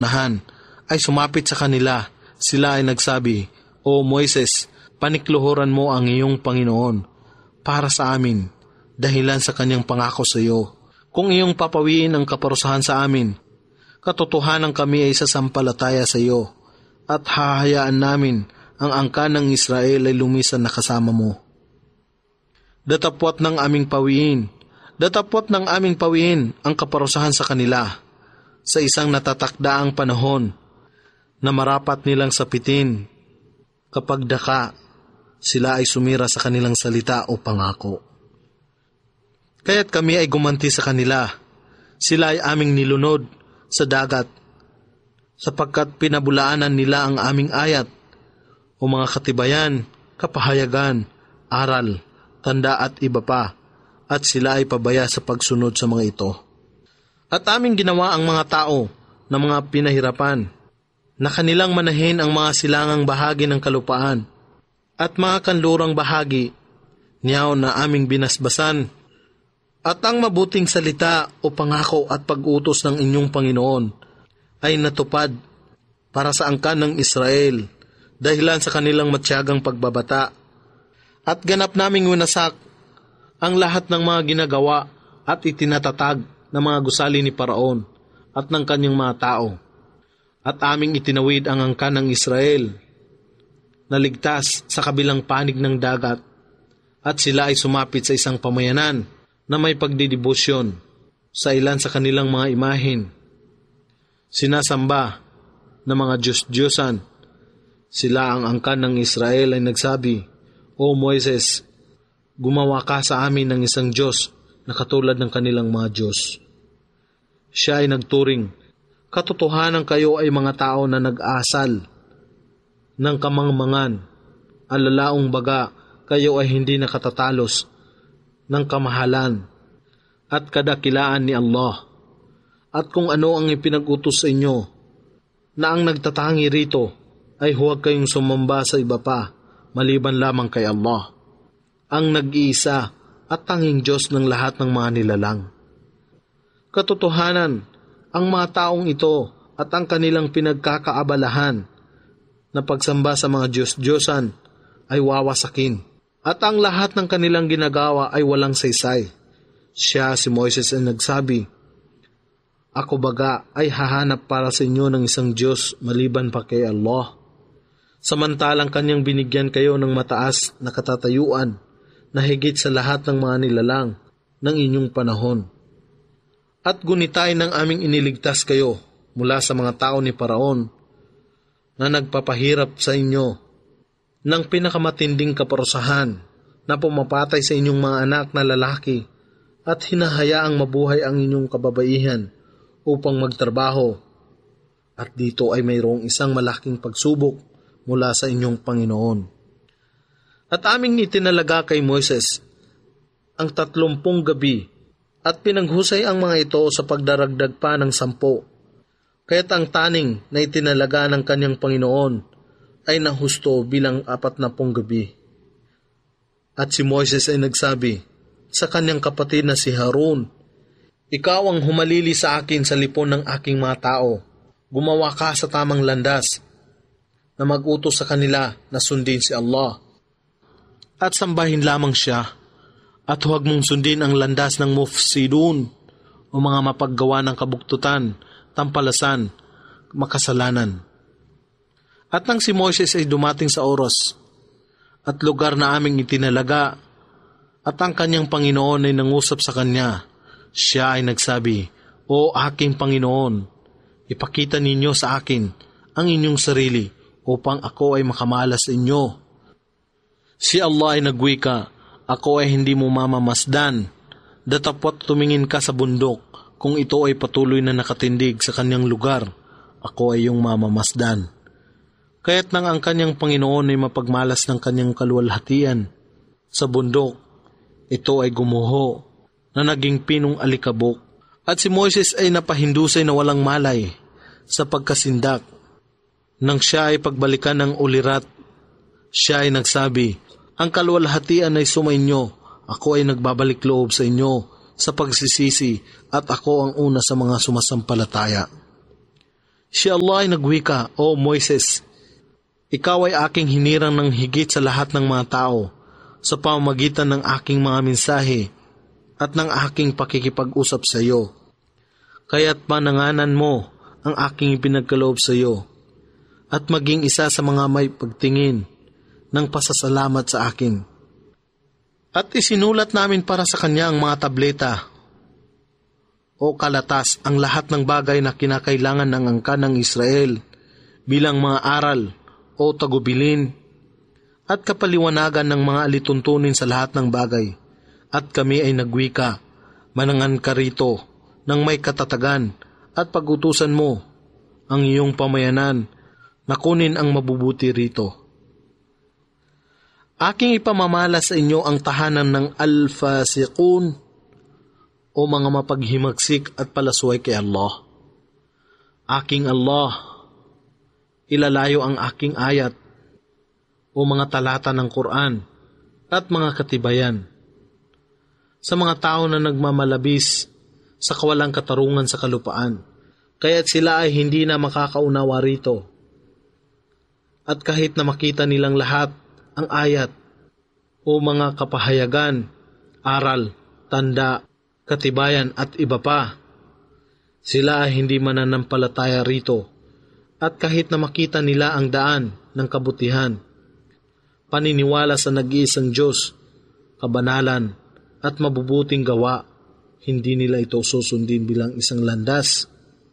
nahan ay sumapit sa kanila. Sila ay nagsabi, O Moises, panikluhuran mo ang iyong Panginoon para sa amin, dahilan sa kanyang pangako sa iyo. Kung iyong papawiin ang kaparusahan sa amin, katotohanan kami ay sasampalataya sa iyo, at hahayaan namin ang angkan ng Israel ay lumisan na kasama mo. Datapwat ng aming pawiin ang kaparusahan sa kanila sa isang natatakdaang panahon na marapat nilang sapitin kapag daka sila ay sumira sa kanilang salita o pangako. Kaya't kami ay gumanti sa kanila. Sila ay aming nilunod sa dagat sapagkat pinabulaanan nila ang aming ayat o mga katibayan, kapahayagan, aral, tanda at iba pa, at sila ay pabaya sa pagsunod sa mga ito. At aming ginawa ang mga tao na mga pinahirapan, na kanilang manahin ang mga silangang bahagi ng kalupaan, at mga kanlurang bahagi, niyaw na aming binasbasan, at ang mabuting salita o pangako at pag-utos ng inyong Panginoon ay natupad para sa angkan ng Israel, dahilan sa kanilang matyagang pagbabata. At ganap naming winasak ang lahat ng mga ginagawa at itinatatag ng mga gusali ni Paraon at ng kanyang mga tao. At aming itinawid ang angkan ng Israel na ligtas sa kabilang panig ng dagat, at sila ay sumapit sa isang pamayanan na may pagdidibusyon sa ilan sa kanilang mga imahin. Sinasamba ng mga Diyos-Diyosan. Sila ang angkan ng Israel ay nagsabi, O Moises, gumawa ka sa amin ng isang Diyos na katulad ng kanilang mga Diyos. Siya ay nagturing, katotohanan kayo ay mga tao na nag-asal ng kamangmangan. Alalaong baga, kayo ay hindi nakatatalos ng kamahalan at kadakilaan ni Allah. At kung ano ang ipinag-utos sa inyo, na ang nagtatangi rito ay huwag kayong sumamba sa iba pa, maliban lamang kay Allah, ang nag-iisa at tanging Diyos ng lahat ng mga nilalang. Katotohanan, ang mga taong ito at ang kanilang pinagkakaabalahan na pagsamba sa mga Diyos-Diyosan ay wawasakin, at ang lahat ng kanilang ginagawa ay walang saysay. Siya, si Moises, ay nagsabi, Ako baga ay hahanap para sa inyo ng isang Diyos maliban pa kay Allah. Samantalang kanyang binigyan kayo ng mataas na katatayuan na higit sa lahat ng mga nilalang ng inyong panahon. At gunitay ng aming iniligtas kayo mula sa mga tao ni Paraon na nagpapahirap sa inyo ng pinakamatinding kaparusahan na pumapatay sa inyong mga anak na lalaki at hinahayaang mabuhay ang inyong kababaihan upang magtrabaho. At dito ay mayroong isang malaking pagsubok mula sa inyong Panginoon. At aming itinalaga kay Moises ang 30 gabi at pinaghusay ang mga ito sa pagdaragdag pa ng 10. Kaya't ang taning na itinalaga ng kanyang Panginoon ay nahusto bilang 40 gabi. At si Moises ay nagsabi sa kanyang kapatid na si Harun, Ikaw ang humalili sa akin sa lipon ng aking mga tao. Gumawa ka sa tamang landas na mag-utos sa kanila na sundin si Allah. At sambahin lamang siya. At huwag mong sundin ang landas ng mufsidun o mga mapaggawa ng kabuktutan, tampalasan, makasalanan. At nang si Moises ay dumating sa oras at lugar na aming itinalaga, at ang kanyang Panginoon ay nangusap sa kanya, siya ay nagsabi, O aking Panginoon, ipakita ninyo sa akin ang inyong sarili upang ako ay makamalas sa inyo. Si Allah ay nagwika, Ako ay hindi mo mamamasdan, datapwat tumingin ka sa bundok, kung ito ay patuloy na nakatindig sa kanyang lugar, ako ay iyong mamamasdan. Kaya't nang ang kanyang Panginoon ay mapagmalas ng kanyang kaluwalhatian sa bundok, ito ay gumuho na naging pinong alikabok. At si Moises ay napahindusay na walang malay sa pagkasindak. Nang siya ay pagbalikan ng ulirat, siya ay nagsabi, Ang kaluwalhatian ay sumainyo, ako ay nagbabalik loob sa inyo sa pagsisisi at ako ang una sa mga sumasampalataya. Si Allah ay nagwika, O Moises, ikaw ay aking hinirang ng higit sa lahat ng mga tao sa pamamagitan ng aking mga mensahe at ng aking pakikipag-usap sa iyo. Kaya't pananganan mo ang aking ipinagkaloob sa iyo at maging isa sa mga may pagtingin ng pasasalamat sa akin. At isinulat namin para sa kanya ang mga tableta o kalatas, ang lahat ng bagay na kinakailangan ng angkan ng Israel bilang mga aral o tagubilin at kapaliwanagan ng mga alituntunin sa lahat ng bagay. At kami ay nagwika, manangan ka rito ng may katatagan at pagutusan mo ang iyong pamayanan na kunin ang mabubuti rito. Aking ipamamala sa inyo ang tahanan ng al-fasiqun o mga mapaghimagsik at palasway kay Allah. Aking Allah, ilalayo ang aking ayat o mga talata ng Quran at mga katibayan sa mga tao na nagmamalabis sa kawalang katarungan sa kalupaan, kaya't sila ay hindi na makakaunawa rito. At kahit na makita nilang lahat ang ayat o mga kapahayagan, aral, tanda, katibayan at iba pa, sila ay hindi mananampalataya rito. At kahit na makita nila ang daan ng kabutihan, paniniwala sa nag-iisang Diyos, kabanalan at mabubuting gawa, hindi nila ito susundin bilang isang landas.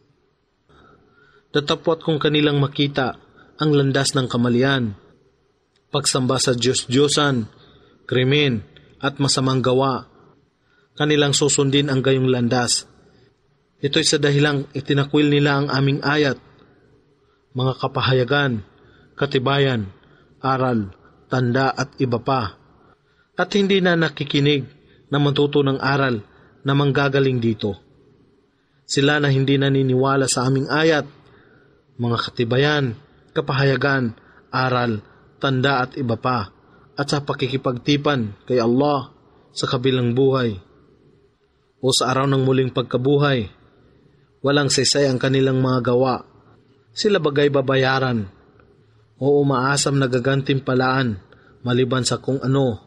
Datapwat kung kanilang makita ang landas ng kamalian, pagsamba sa Diyos-Diyosan, krimen at masamang gawa, kanilang susundin ang gayong landas. Ito'y sa dahilang itinakwil nila ang aming ayat, mga kapahayagan, katibayan, aral, tanda at iba pa, at hindi na nakikinig na matuto ng aral na manggagaling dito. Sila na hindi naniniwala sa aming ayat, mga katibayan, kapahayagan, aral, tanda at iba pa, at sa pakikipagtipan kay Allah sa kabilang buhay o sa araw ng muling pagkabuhay. Walang saysay ang kanilang mga gawa. Sila bagay babayaran o umaasam na gagantimpalaan maliban sa kung ano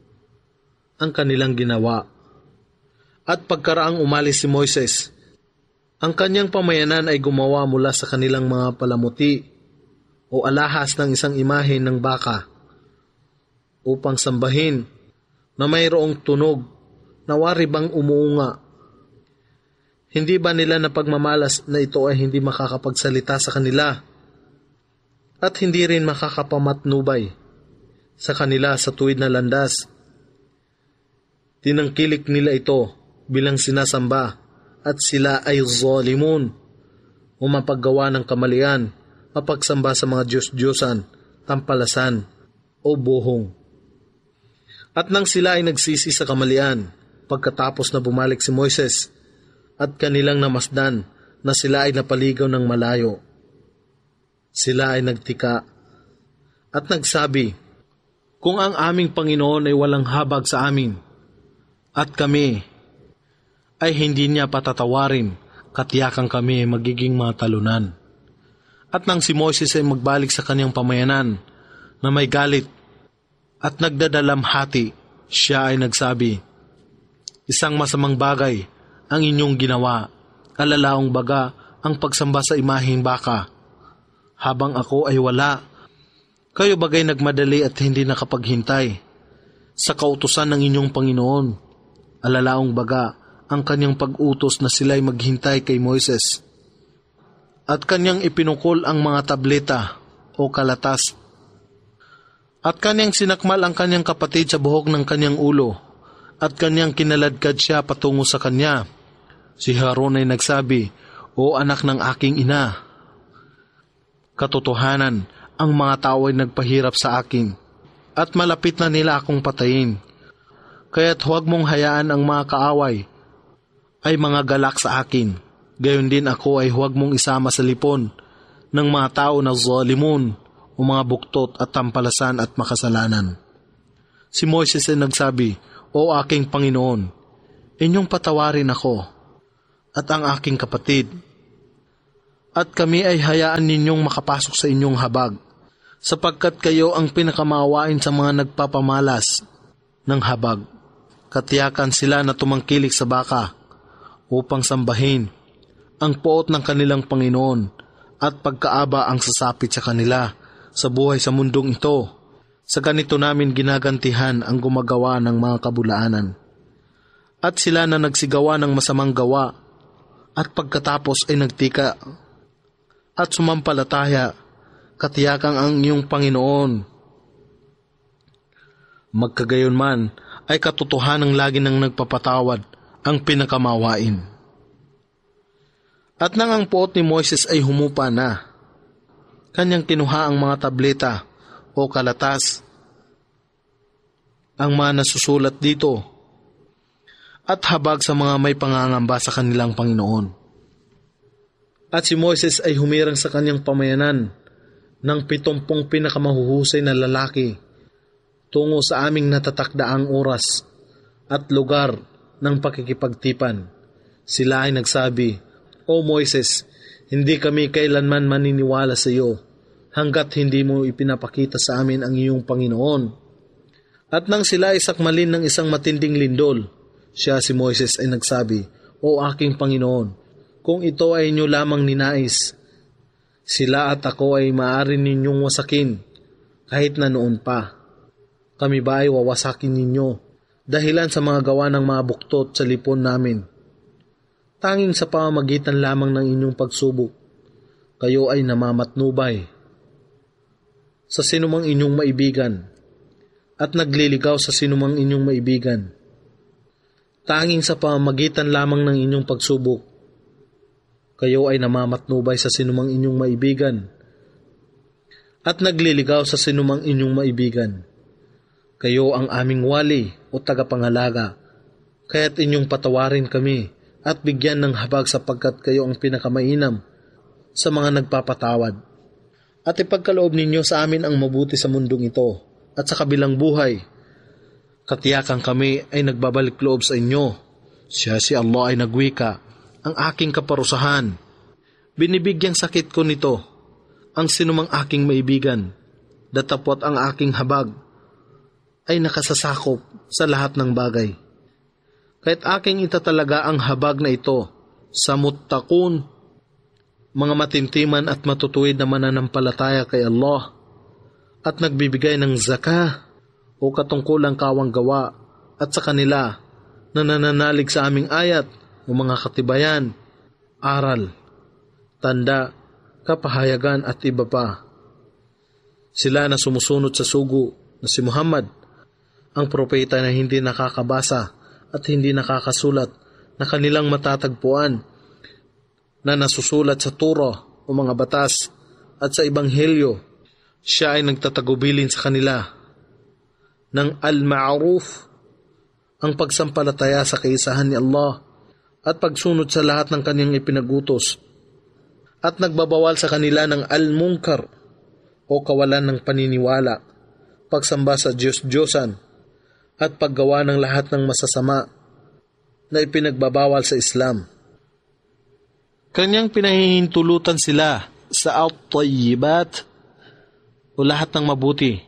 ang kanilang ginawa. At pagkaraang umalis si Moises, ang kanyang pamayanan ay gumawa mula sa kanilang mga palamuti o alahas ng isang imahe ng baka upang sambahin na mayroong tunog na wari bang umuunga. Hindi ba nila napagmamalas na ito ay hindi makakapagsalita sa kanila at hindi rin makakapamatnubay sa kanila sa tuwid na landas? Tinangkilik nila ito bilang sinasamba at sila ay zalimun o mapaggawa ng kamalian, mapagsamba sa mga Diyos-Diyosan, tampalasan o buhong. At nang sila ay nagsisi sa kamalian, pagkatapos na bumalik si Moises at kanilang namasdan na sila ay napaligaw ng malayo, sila ay nagtika at nagsabi, kung ang aming Panginoon ay walang habag sa amin at kami ay hindi niya patatawarin, katiyakan kami magiging mga talunan. At nang si Moises ay magbalik sa kanyang pamayanan na may galit at nagdadalamhati, siya ay nagsabi, isang masamang bagay ang inyong ginawa, alalaong baga ang pagsamba sa imaheng baka. Habang ako ay wala, kayo bagay nagmadali at hindi nakapaghintay sa kautusan ng inyong Panginoon. Alalaong baga ang kanyang pag-utos na sila'y maghintay kay Moises. At kanyang ipinukol ang mga tableta o kalatas. At kanyang sinakmal ang kanyang kapatid sa buhok ng kanyang ulo. At kanyang kinaladkad siya patungo sa kanya. Si Harun ay nagsabi, O anak ng aking ina, katotohanan, ang mga tao ay nagpahirap sa akin, at malapit na nila akong patayin. Kaya't huwag mong hayaan ang mga kaaway ay mga galak sa akin. Gayon din ako ay huwag mong isama sa lipon ng mga tao na zalimun o mga buktot at tampalasan at makasalanan. Si Moises ay nagsabi, O aking Panginoon, inyong patawarin ako at ang aking kapatid at kami ay hayaan ninyong makapasok sa inyong habag, sapagkat kayo ang pinakamaawain sa mga nagpapamalas ng habag. Katiyakan sila na tumangkilik sa baka upang sambahin ang poot ng kanilang Panginoon at pagkaaba ang sasapit sa kanila sa buhay sa mundong ito. Sa ganito namin ginagantihan ang gumagawa ng mga kabulaanan. At sila na nagsigawa ng masamang gawa at pagkatapos ay nagtika at sumampalataya, katiyakan ang iyong Panginoon. Magkagayon man ay katotohanang lagi nang nagpapatawad ang pinakamawain. At nang ang poot ni Moises ay humupa na, kanyang kinuha ang mga tableta o kalatas, ang mga nasusulat dito, at habag sa mga may pangangamba sa kanilang Panginoon. At si Moises ay humirang sa kanyang pamayanan ng 70 pinakamahuhusay na lalaki tungo sa aming natatakdaang oras at lugar ng pakikipagtipan. Sila ay nagsabi, O Moises, hindi kami kailanman maniniwala sa iyo hanggat hindi mo ipinapakita sa amin ang iyong Panginoon. At nang sila ay sakmalin ng isang matinding lindol, siya si Moises ay nagsabi, O aking Panginoon, kung ito ay inyo lamang ninais, sila at ako ay maaari ninyong wasakin kahit na noon pa. Kami ba ay wawasakin ninyo dahilan sa mga gawa ng mga buktot sa lipon namin? Tanging sa pamamagitan lamang ng inyong pagsubok, kayo ay namamatnubay sa sinumang inyong maibigan at nagliligaw sa sinumang inyong maibigan. Tanging sa pamamagitan lamang ng inyong pagsubok, kayo ay namamatnubay sa sinumang inyong maibigan at nagliligaw sa sinumang inyong maibigan. Kayo ang aming wali o tagapangalaga, kaya't inyong patawarin kami at bigyan ng habag sapagkat kayo ang pinakamainam sa mga nagpapatawad. At ipagkaloob ninyo sa amin ang mabuti sa mundong ito at sa kabilang buhay. Katiyakan kami ay nagbabalik loob sa inyo. Siya si Allah ay nagwika, ang aking kaparusahan. Binibigyang sakit ko nito ang sinumang aking maibigan. Datapwat ang aking habag ay nakasasakop sa lahat ng bagay. Kahit aking itatalaga ang habag na ito sa muttaqun, mga matintiman at matutuwid na mananampalataya kay Allah at nagbibigay ng zakah o katungkulang kawang gawa at sa kanila na nananalig sa aming ayat o mga katibayan, aral, tanda, kapahayagan at iba pa. Sila na sumusunod sa sugo na si Muhammad, ang propeta na hindi nakakabasa at hindi nakakasulat na kanilang matatagpuan na nasusulat sa Torah o mga batas at sa Ebanghelyo. Siya ay nagtatagubilin sa kanila ng al-ma'ruf, ang pagsampalataya sa kaisahan ni Allah at pagsunod sa lahat ng kanyang ipinagutos, at nagbabawal sa kanila ng al-munkar o kawalan ng paniniwala, pagsamba sa Diyos-Diyosan at paggawa ng lahat ng masasama na ipinagbabawal sa Islam. Kanyang pinahihintulutan sila sa at-tayyibat o lahat ng mabuti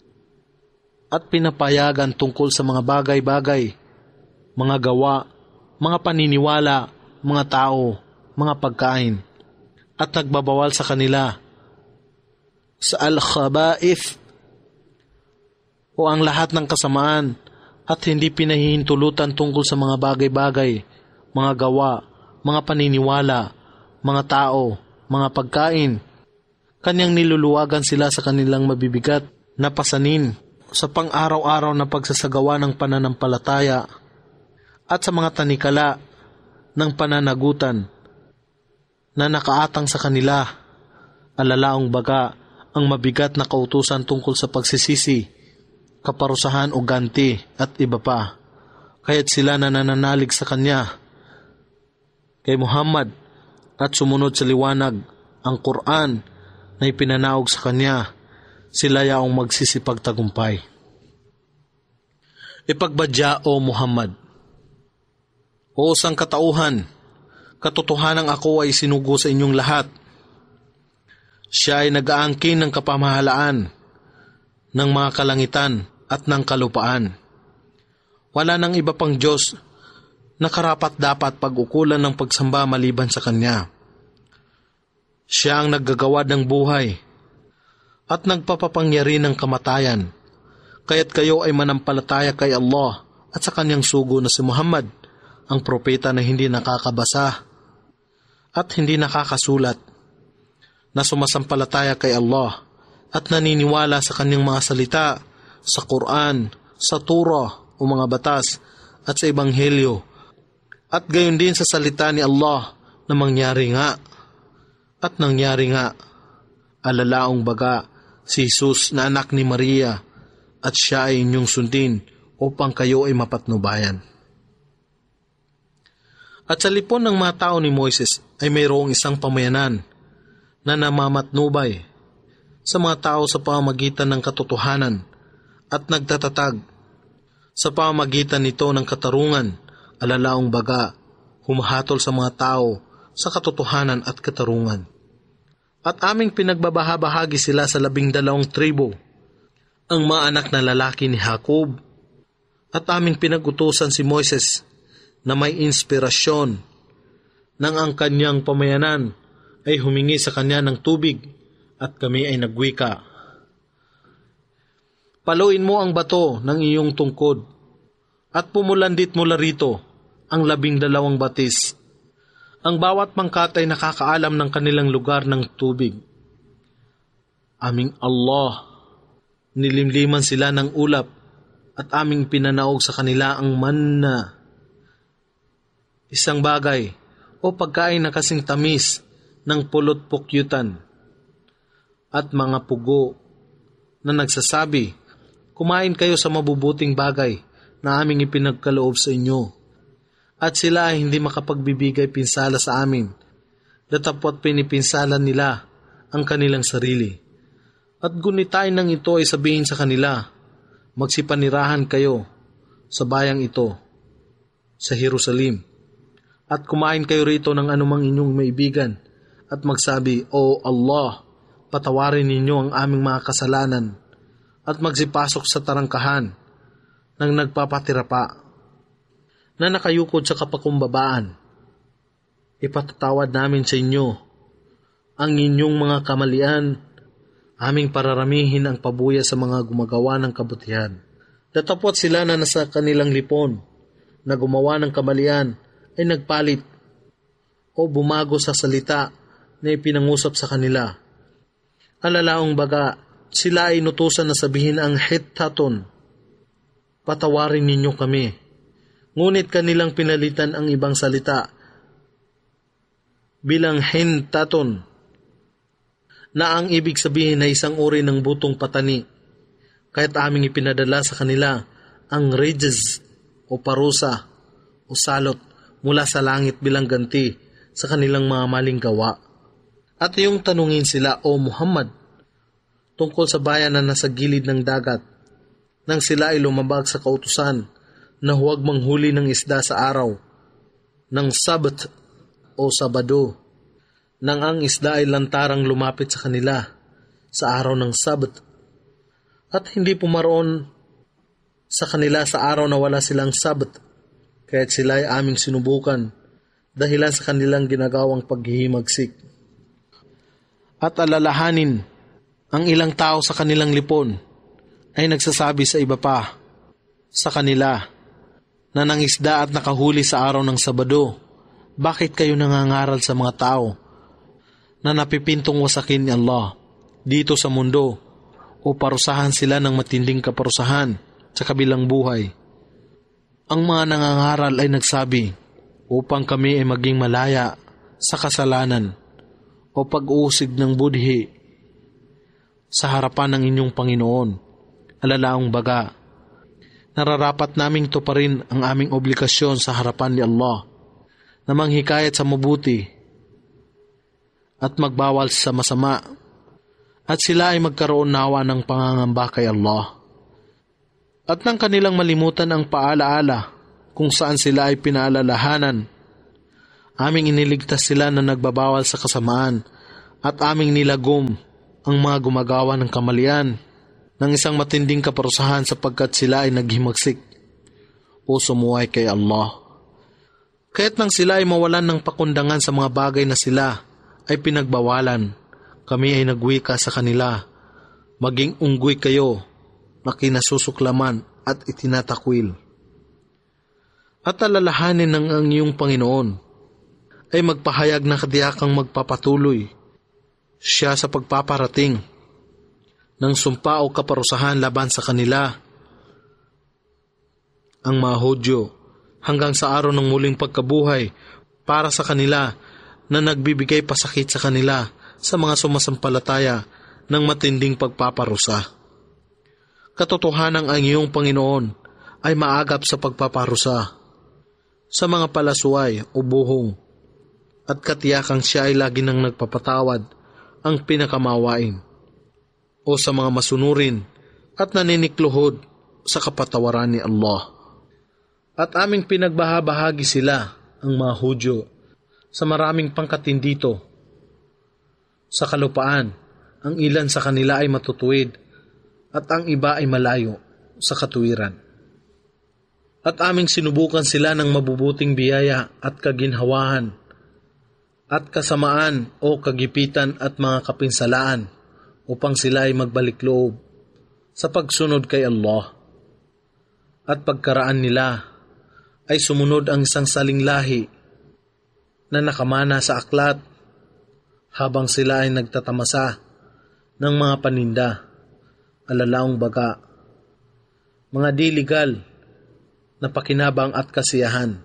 at pinapayagan tungkol sa mga bagay-bagay, mga gawa, mga paniniwala, mga tao, mga pagkain, at nagbabawal sa kanila sa al-khaba'ith o ang lahat ng kasamaan at hindi pinahihintulutan tungkol sa mga bagay-bagay, mga gawa, mga paniniwala, mga tao, mga pagkain. Kanyang niluluwagan sila sa kanilang mabibigat na pasanin sa pang-araw-araw na pagsasagawa ng pananampalataya at sa mga tanikala ng pananagutan na nakaatang sa kanila, alalaong baga ang mabigat na kautusan tungkol sa pagsisisi, kaparusahan o ganti at iba pa. Kaya't sila na nananalig sa kanya, kay Muhammad, at sumunod sa liwanag, ang Quran, na ipinanaog sa kanya, sila yaong magsisipagtagumpay. Ipagbadya, O Muhammad, O sangkatauhan, katotohanang ako ay sinugo sa inyong lahat Siya ay nag-aangkin ng kapamahalaan ng mga kalangitan at ng kalupaan. Wala nang iba pang Diyos na karapat-dapat pag-ukulan ng pagsamba maliban sa Kanya. Siya ang naggagawa ng buhay at nagpapapangyari ng kamatayan. Kaya't kayo ay manampalataya kay Allah at sa Kanyang sugo na si Muhammad, ang propeta na hindi nakakabasa at hindi nakakasulat, na sumasampalataya kay Allah at naniniwala sa Kanyang mga salita, sa Quran, sa Torah o mga batas at sa Ebanghelyo, at gayon din sa salita ni Allah na mangyari nga at nangyari nga. Alalaong baga si Jesus na anak ni Maria, at siya ay inyong sundin upang kayo ay mapatnubayan. At sa lipon ng mga tao ni Moises ay mayroong isang pamayanan na namamatnubay sa mga tao sa pamamagitan ng katotohanan at nagtatatag sa pamamagitan nito ng katarungan. Alalaong baga, humahatol sa mga tao sa katotohanan at katarungan. At aming pinagbabahabahagi sila sa 12 tribo, ang mga anak na lalaki ni Jacob, at aming pinag-utusan si Moises na may inspirasyon nang ang kanyang pamayanan ay humingi sa kanya ng tubig, at kami ay nagwika. Paluin mo ang bato ng iyong tungkod at pumulandit mula rito ang 12 batis. Ang bawat pangkat ay nakakaalam ng kanilang lugar ng tubig. Aming Allah, nilimliman sila ng ulap at aming pinanaog sa kanila ang manna. Isang bagay o pagkain na kasing tamis ng pulot pukyutan, at mga pugo na nagsasabi, kumain kayo sa mabubuting bagay na aming ipinagkaloob sa inyo. At sila ay hindi makapagbibigay pinsala sa amin, datapwat pinipinsalan nila ang kanilang sarili. At gunitain ng ito ay sabihin sa kanila, magsipanirahan kayo sa bayang ito, sa Jerusalem, at kumain kayo rito ng anumang inyong maibigan, at magsabi, O Allah, patawarin ninyo ang aming mga kasalanan, at magsipasok sa tarangkahan ng nagpapatira pa, na nakayukod sa kapakumbabaan. Ipatatawad namin sa inyo ang inyong mga kamalian, aming pararamihin ang pabuya sa mga gumagawa ng kabutihan. Datapwat sila na nasa kanilang lipon na gumawa ng kamalian ay nagpalit o bumago sa salita na ipinangusap sa kanila. Alalaong baga, sila ay inutusan na sabihin ang Hittaton, patawarin ninyo kami. Ngunit kanilang pinalitan ang ibang salita bilang Hintaton, na ang ibig sabihin ay isang uri ng butong patani. Kaya't aming ipinadala sa kanila ang ridges o parusa o salot mula sa langit bilang ganti sa kanilang mga maling gawa. At yung tanungin sila, O Muhammad, tungkol sa bayan na nasa gilid ng dagat, nang sila ay lumabag sa kautusan na huwag manghuli ng isda sa araw ng Sabat o Sabado, nang ang isda ay lantarang lumapit sa kanila sa araw ng Sabat, at hindi pumaroon sa kanila sa araw na wala silang Sabat, kaya't sila ay aming sinubukan dahilan sa kanilang ginagawang paghihimagsik. At alalahanin, ang ilang tao sa kanilang lipon ay nagsasabi sa iba pa sa kanila na nangisda at nakahuli sa araw ng Sabado, bakit kayo nangangaral sa mga tao na napipintong wasakin ni Allah dito sa mundo o parusahan sila ng matinding kaparusahan sa kabilang buhay? Ang mga nangangaral ay nagsabi, upang kami ay maging malaya sa kasalanan o pag-uusig ng budhi sa harapan ng inyong Panginoon. Alalaong baga, nararapat naming tuparin ang aming obligasyon sa harapan ni Allah na manghikayat sa mabuti at magbawal sa masama, at sila ay magkaroon nawa ng pangangamba kay Allah, at nang kanilang malimutan ang paalaala kung saan sila ay pinaalalahanan, aming iniligtas sila na nagbabawal sa kasamaan at aming nilagom ang mga gumagawa ng kamalian ng isang matinding kaparusahan sapagkat sila ay naghimagsik o sumuway kay Allah. Kaya't nang sila ay mawalan ng pakundangan sa mga bagay na sila ay pinagbawalan, kami ay nagwika sa kanila, maging unggoy kayo na kinasusuklaman at itinatakwil. At alalahanin ng ang iyong Panginoon ay magpahayag na kadiyakang magpapatuloy siya sa pagpaparating ng sumpa o kaparusahan laban sa kanila, ang mga Hudyo, hanggang sa araw ng muling pagkabuhay para sa kanila na nagbibigay pasakit sa kanila sa mga sumasampalataya ng matinding pagpaparusa. Katotohanan ang iyong Panginoon ay maagap sa pagpaparusa sa mga palasuay o buhong, at katiyakang siya ay lagi nang nagpapatawad ang pinakamawain o sa mga masunurin at naninikluhod sa kapatawaran ni Allah. At aming pinagbahabahagi sila, ang mga Hudyo, sa maraming pangkatin dito. Sa kalupaan, ang ilan sa kanila ay matutuwid at ang iba ay malayo sa katuwiran. At aming sinubukan sila ng mabubuting biyaya at kaginhawahan at kasamaan o kagipitan at mga kapinsalaan upang sila ay magbalik loob sa pagsunod kay Allah. At pagkaraan nila ay sumunod ang isang saling lahi na nakamana sa aklat habang sila ay nagtatamasa ng mga paninda, alalaong baga, mga di-legal na pakinabang at kasiyahan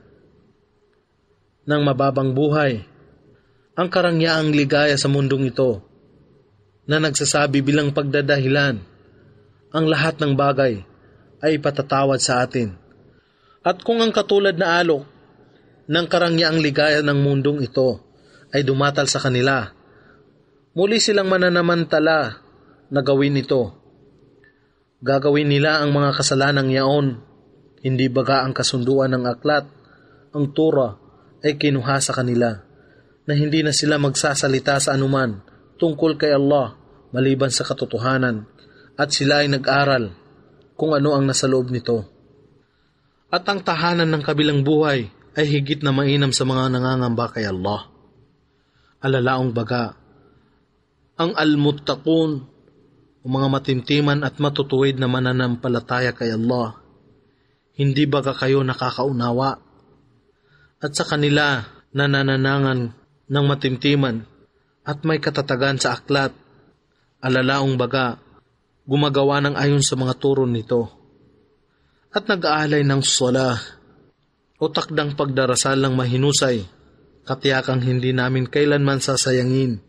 ng mababang buhay, ang karangyaang ligaya sa mundong ito na nagsasabi bilang pagdadahilan ang lahat ng bagay ay patatawad sa atin. At kung ang katulad na alok ng karangyaang ligaya ng mundong ito ay dumatal sa kanila, muli silang mananamantala na gawin ito. Gagawin nila ang mga kasalanang yaon, hindi baga ang kasunduan ng aklat, ang Torah ay kinuha sa kanila, na hindi na sila magsasalita sa anuman tungkol kay Allah maliban sa katotohanan, at sila ay nag-aral kung ano ang nasa loob nito. At ang tahanan ng kabilang buhay ay higit na mainam sa mga nangangamba kay Allah. Alalaong baga, ang al-muttaqun o mga matintiman at matutuwid na mananampalataya kay Allah, hindi baga kayo nakakaunawa? At sa kanila nanananangan ng matintiman at may katatagan sa aklat, alalaong baga, gumagawa ng ayon sa mga turo nito, at nag-aalay ng salah o takdang pagdarasal ng mahinusay, katiyakang hindi namin kailanman sasayangin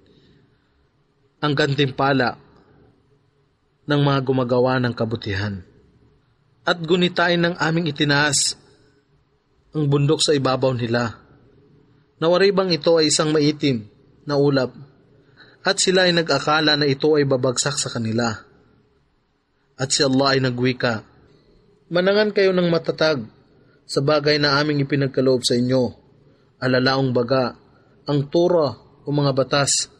ang gantimpala ng mga gumagawa ng kabutihan. At gunitain ng aming itinaas ang bundok sa ibabaw nila. Nawaribang ito ay isang maitim na ulap, at sila ay nag-akala na ito ay babagsak sa kanila. At si Allah ay nagwika, manangan kayo ng matatag sa bagay na aming ipinagkaloob sa inyo, alalaong baga, ang Torah o mga batas.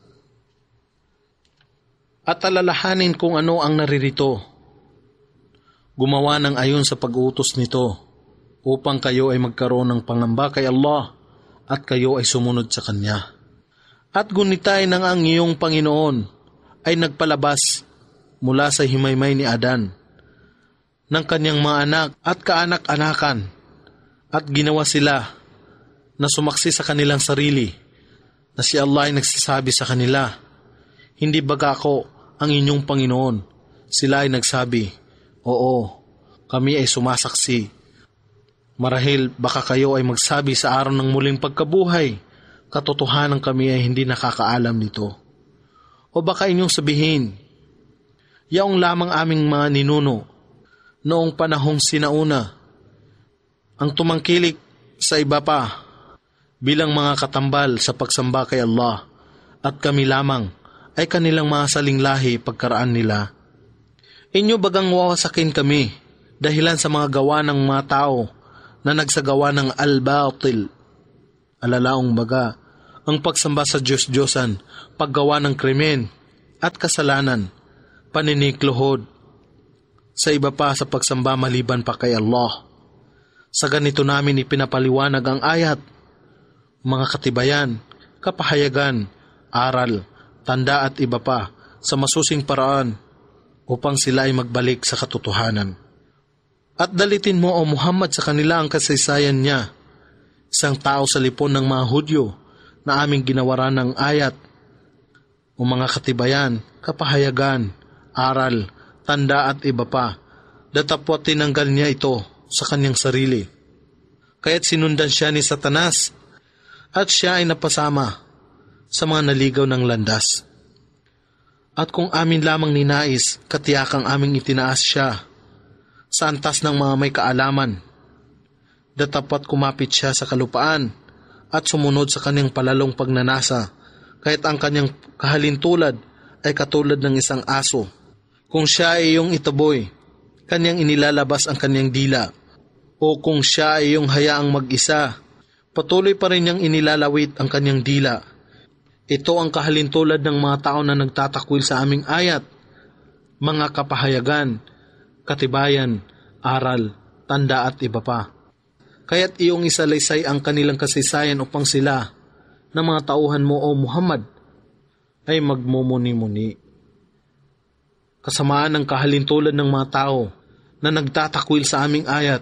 At alalahanin kung ano ang naririto. Gumawa ng ayon sa pag-uutos nito upang kayo ay magkaroon ng pangamba kay Allah at kayo ay sumunod sa Kanya. At gunitay ng ang iyong Panginoon ay nagpalabas mula sa himaymay ni Adan ng kanyang mga anak at kaanak-anakan, at ginawa sila na sumaksi sa kanilang sarili na si Allah ay nagsasabi sa kanila, hindi baga ako ang inyong Panginoon? Sila ay nagsabi, oo, kami ay sumasaksi. Marahil baka kayo ay magsabi sa araw ng muling pagkabuhay, katotohanan kami ay hindi nakakaalam nito. O baka inyong sabihin, yaong lamang aming mga ninuno noong panahong sinauna ang tumangkilik sa iba pa bilang mga katambal sa pagsamba kay Allah, at kami lamang ay kanilang mga salinglahi pagkaraan nila. Inyo bagang wawasakin kami dahilan sa mga gawa ng mga tao na nagsagawa ng al-batil? Alalaong baga, ang pagsamba sa Diyos-Diyosan, paggawa ng krimen at kasalanan, paninikluhod sa iba pa sa pagsamba maliban pa kay Allah. Sa ganito namin ipinapaliwanag ang ayat, mga katibayan, kapahayagan, aral, tanda at iba pa sa masusing paraan upang sila ay magbalik sa katotohanan. At dalitin mo, O Muhammad, sa kanila ang kasaysayan niya, isang tao sa lipon ng mga Hudyo na aming ginawaran ng ayat, o mga katibayan, kapahayagan, aral, tanda at iba pa, datapwat tinanggal niya ito sa kanyang sarili. Kaya't sinundan siya ni Satanas at siya ay napasama sa mga naligaw ng landas. At kung amin lamang ninais, katiyakang aming itinaas siya sa antas ng mga may kaalaman, datapat kumapit siya sa kalupaan at sumunod sa kanyang palalong pagnanasa, kahit ang kanyang kahalintulad ay katulad ng isang aso. Kung siya ay iyong itaboy, kanyang inilalabas ang kanyang dila. O kung siya ay iyong hayaang mag-isa, patuloy pa rin niyang inilalawit ang kanyang dila. Ito ang kahalintulad ng mga tao na nagtatakwil sa aming ayat, mga kapahayagan, katibayan, aral, tanda at iba pa. Kaya't iyong isalaysay ang kanilang kasaysayan upang sila, na mga tauhan mo, O Muhammad, ay magmumuni-muni. Kasamaan ng kahalintulad ng mga tao na nagtatakwil sa aming ayat,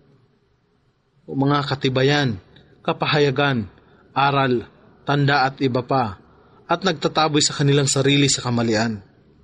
o mga katibayan, kapahayagan, aral, tanda at iba pa, at nagtataboy sa kanilang sarili sa kamalian.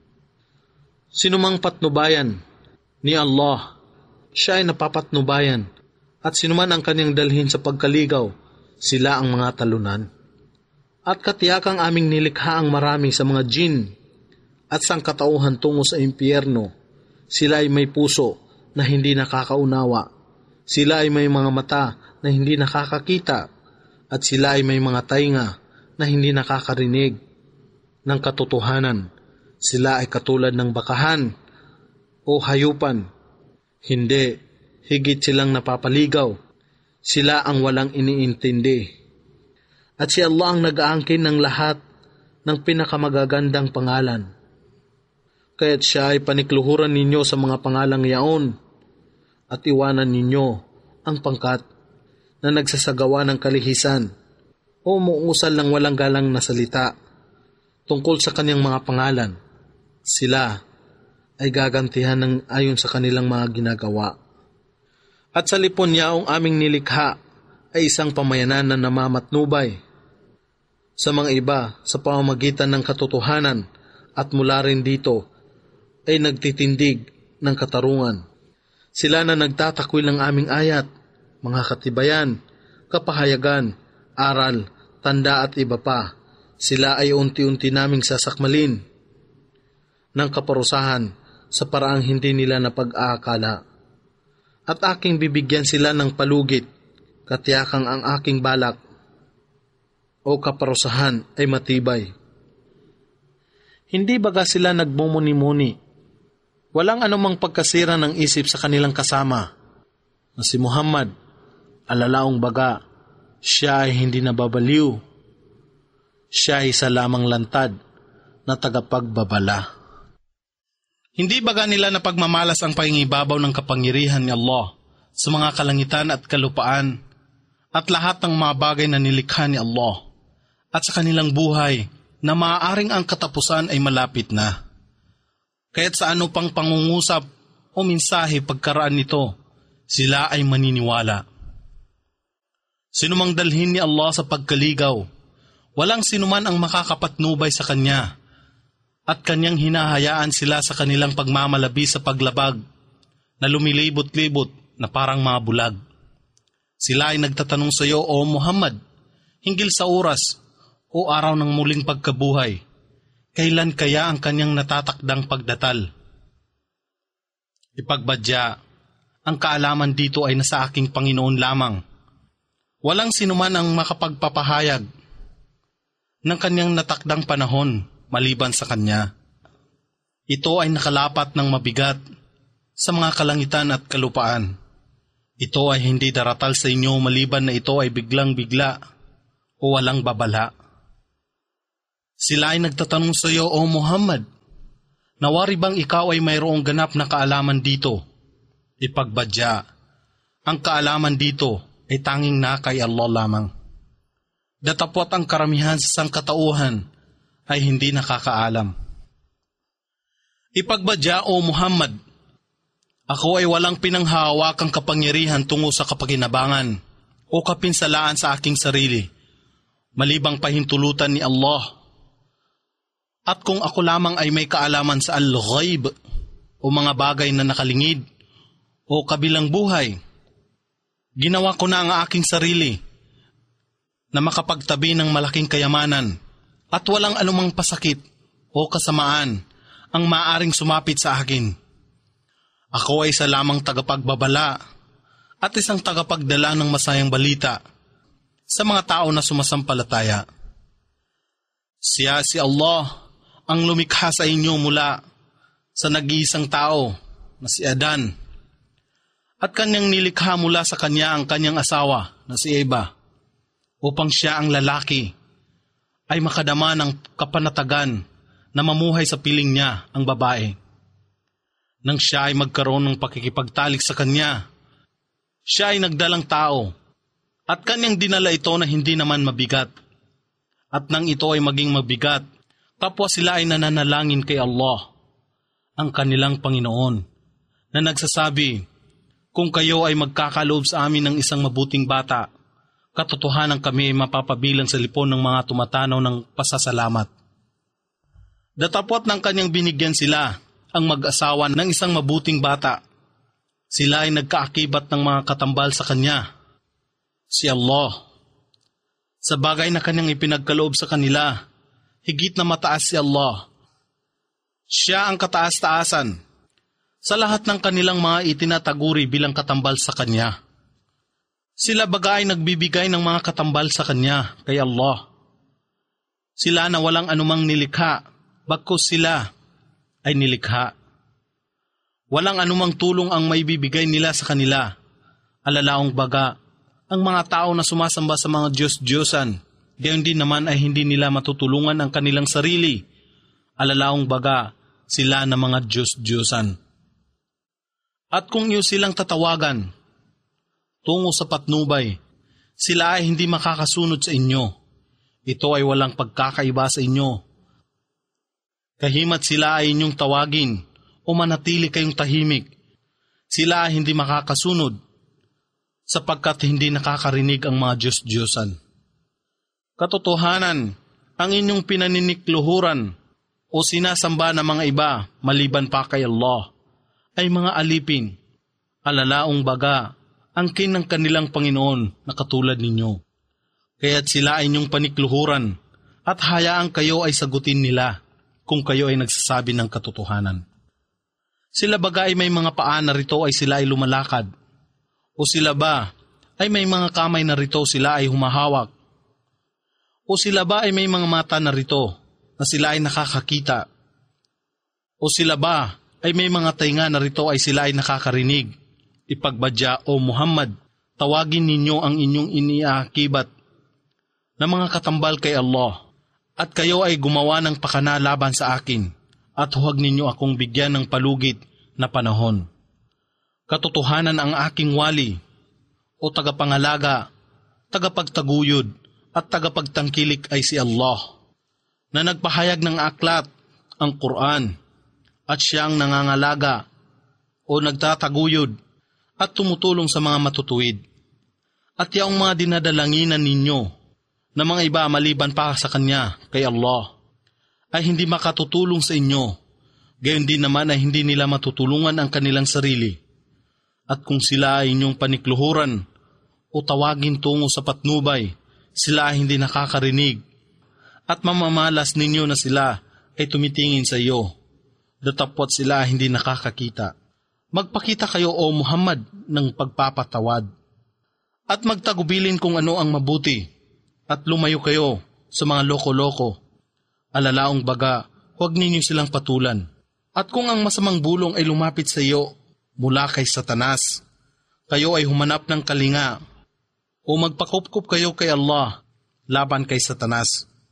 Sinumang patnubayan ni Allah, siya ay napapatnubayan, at sinuman ang kanyang dalhin sa pagkaligaw, sila ang mga talunan. At katiyakang aming nilikha ang marami sa mga jin at sangkatauhan tungo sa impyerno. Sila ay may puso na hindi nakakaunawa. Sila ay may mga mata na hindi nakakakita. At sila ay may mga tainga na hindi nakakarinig ng katotohanan. Sila ay katulad ng bakahan o hayupan. Hindi, higit silang napapaligaw. Sila ang walang iniintindi. At si Allah ang nag-aangkin ng lahat ng pinakamagagandang pangalan. Kaya't siya ay panikluhuran ninyo sa mga pangalang yaon at iwanan ninyo ang pangkat na nagsasagawa ng kalihisan o muusal ng walang galang na salita tungkol sa kanyang mga pangalan. Sila ay gagantihan ng ayon sa kanilang mga ginagawa. At sa lipon yaong aming nilikha ay isang pamayanan na namamatnubay sa mga iba sa pamamagitan ng katotohanan at mula rin dito ay nagtitindig ng katarungan. Sila na nagtatakwil ng aming ayat, mga katibayan, kapahayagan, aral, tanda at iba pa. Sila ay unti-unti naming sasakmalin ng kaparusahan sa paraang hindi nila napag-aakala. At aking bibigyan sila ng palugit, katiyakang ang aking balak o kaparusahan ay matibay. Hindi baga sila nagmumuni-muni? Walang anumang pagkasira ng isip sa kanilang kasama na si Muhammad, alalaong baga, siya ay hindi nababaliw. Siya ay isa lamang lantad na tagapagbabala. Hindi baga nila napagmamalas ang pangingibabaw ng kapangyarihan ni Allah sa mga kalangitan at kalupaan at lahat ng mga bagay na nilikha ni Allah at sa kanilang buhay na maaaring ang katapusan ay malapit na. Kaya't sa ano pang pangungusap o mensahe pagkaraan nito, sila ay maniniwala. Sinumang dalhin ni Allah sa pagkaligaw, walang sinuman ang makakapatnubay sa Kanya, at Kanyang hinahayaan sila sa kanilang pagmamalabi sa paglabag na lumilibot-libot na parang mga bulag. Sila ay nagtatanong sa iyo, O Muhammad, hinggil sa oras o araw ng muling pagkabuhay, kailan kaya ang Kanyang natatakdang pagdatal? Ipagbadya, ang kaalaman dito ay nasa aking Panginoon lamang. Walang sinuman ang makapagpapahayag ng Kanyang natakdang panahon maliban sa Kanya. Ito ay nakalapat ng mabigat sa mga kalangitan at kalupaan. Ito ay hindi daratal sa inyo maliban na ito ay biglang-bigla o walang babala. Sila ay nagtatanong sa iyo, O Muhammad, nawari bang ikaw ay mayroong ganap na kaalaman dito? Ipagbadya, ang kaalaman dito ay tanging na kay Allah lamang. Datapwat ang karamihan sa sangkatauhan ay hindi nakakaalam. Ipagbadya, O Muhammad, ako ay walang pinanghahawakang kapangyarihan tungo sa kapakinabangan o kapinsalaan sa aking sarili, malibang pahintulutan ni Allah. At kung ako lamang ay may kaalaman sa al-ghaib o mga bagay na nakalingid o kabilang buhay, ginawa ko na ang aking sarili na makapagtabi ng malaking kayamanan at walang anumang pasakit o kasamaan ang maaring sumapit sa akin. Ako ay isa lamang tagapagbabala at isang tagapagdala ng masayang balita sa mga tao na sumasampalataya. Siya si Allah ang lumikha sa inyo mula sa nag-iisang tao na si Adan, at kanyang nilikha mula sa kanya ang kanyang asawa na si Eva, upang siya ang lalaki ay makadama ng kapanatagan na mamuhay sa piling niya ang babae. Nang siya ay magkaroon ng pakikipagtalik sa kanya, siya ay nagdalang tao at kanyang dinala ito na hindi naman mabigat. At nang ito ay maging mabigat, kapwa sila ay nananalangin kay Allah, ang kanilang Panginoon, na nagsasabi, kung kayo ay magkakaloob sa amin ng isang mabuting bata, katotohanan kami ay mapapabilang sa lipon ng mga tumatanaw ng pasasalamat. Datapwat ng kanyang binigyan sila ang mag-asawa ng isang mabuting bata. Sila ay nagkaakibat ng mga katambal sa kanya, si Allah. Sa bagay na kanyang ipinagkaloob sa kanila, higit na mataas si Allah. Siya ang kataas-taasan sa lahat ng kanilang mga itinataguri bilang katambal sa Kanya. Sila baga ay nagbibigay ng mga katambal sa Kanya kay Allah. Sila na walang anumang nilikha, bagkus sila ay nilikha. Walang anumang tulong ang maibibigay nila sa kanila. Alalaong baga, ang mga tao na sumasamba sa mga Diyos-Diyosan, gayon din naman ay hindi nila matutulungan ang kanilang sarili. Alalaong baga, sila na mga Diyos-Diyosan. At kung iyo silang tatawagan tungo sa patnubay, sila ay hindi makakasunod sa inyo. Ito ay walang pagkakaiba sa inyo. Kahimat sila ay inyong tawagin o manatili kayong tahimik. Sila ay hindi makakasunod sapagkat hindi nakakarinig ang mga Diyos-Diyosan. Katotohanan, ang inyong pinaninikluhuran o sinasamba ng mga iba maliban pa kay Allah ay mga alipin, alalaong baga, angkin ng kanilang Panginoon na katulad ninyo. Kaya't sila ay inyong panikluhuran at hayaan kayo ay sagutin nila kung kayo ay nagsasabi ng katotohanan. Sila baga ay may mga paa na rito ay sila ay lumalakad, o sila ba ay may mga kamay na rito sila ay humahawak, o sila ba ay may mga mata na rito na sila ay nakakakita? O sila ba ay may mga tainga na rito ay sila ay nakakarinig? Ipagbadya, O Muhammad, tawagin ninyo ang inyong iniaakibat na mga katambal kay Allah, at kayo ay gumawa ng pakana laban sa akin, at huwag ninyo akong bigyan ng palugit na panahon. Katotohanan ang aking wali, o tagapangalaga, tagapagtaguyod, at tagapagtangkilik ay si Allah, na nagpahayag ng aklat, ang Quran, at siyang nangangalaga o nagtataguyod at tumutulong sa mga matutuwid. At yaong mga dinadalanginan ninyo na mga iba maliban pa sa Kanya, kay Allah, ay hindi makatutulong sa inyo, gayon din naman ay hindi nila matutulungan ang kanilang sarili. At kung sila ay inyong panikluhuran o tawagin tungo sa patnubay, sila ay hindi nakakarinig, at mamamalas ninyo na sila ay tumitingin sa iyo, datapwat sila ay hindi nakakakita. Magpakita kayo, O Muhammad, ng pagpapatawad, at magtagubilin kung ano ang mabuti, at lumayo kayo sa mga loko-loko. Alalaong baga, huwag ninyo silang patulan. At kung ang masamang bulong ay lumapit sa iyo mula kay Satanas, kayo ay humanap ng kalinga, o magpakupkup kayo kay Allah laban kay Satanas.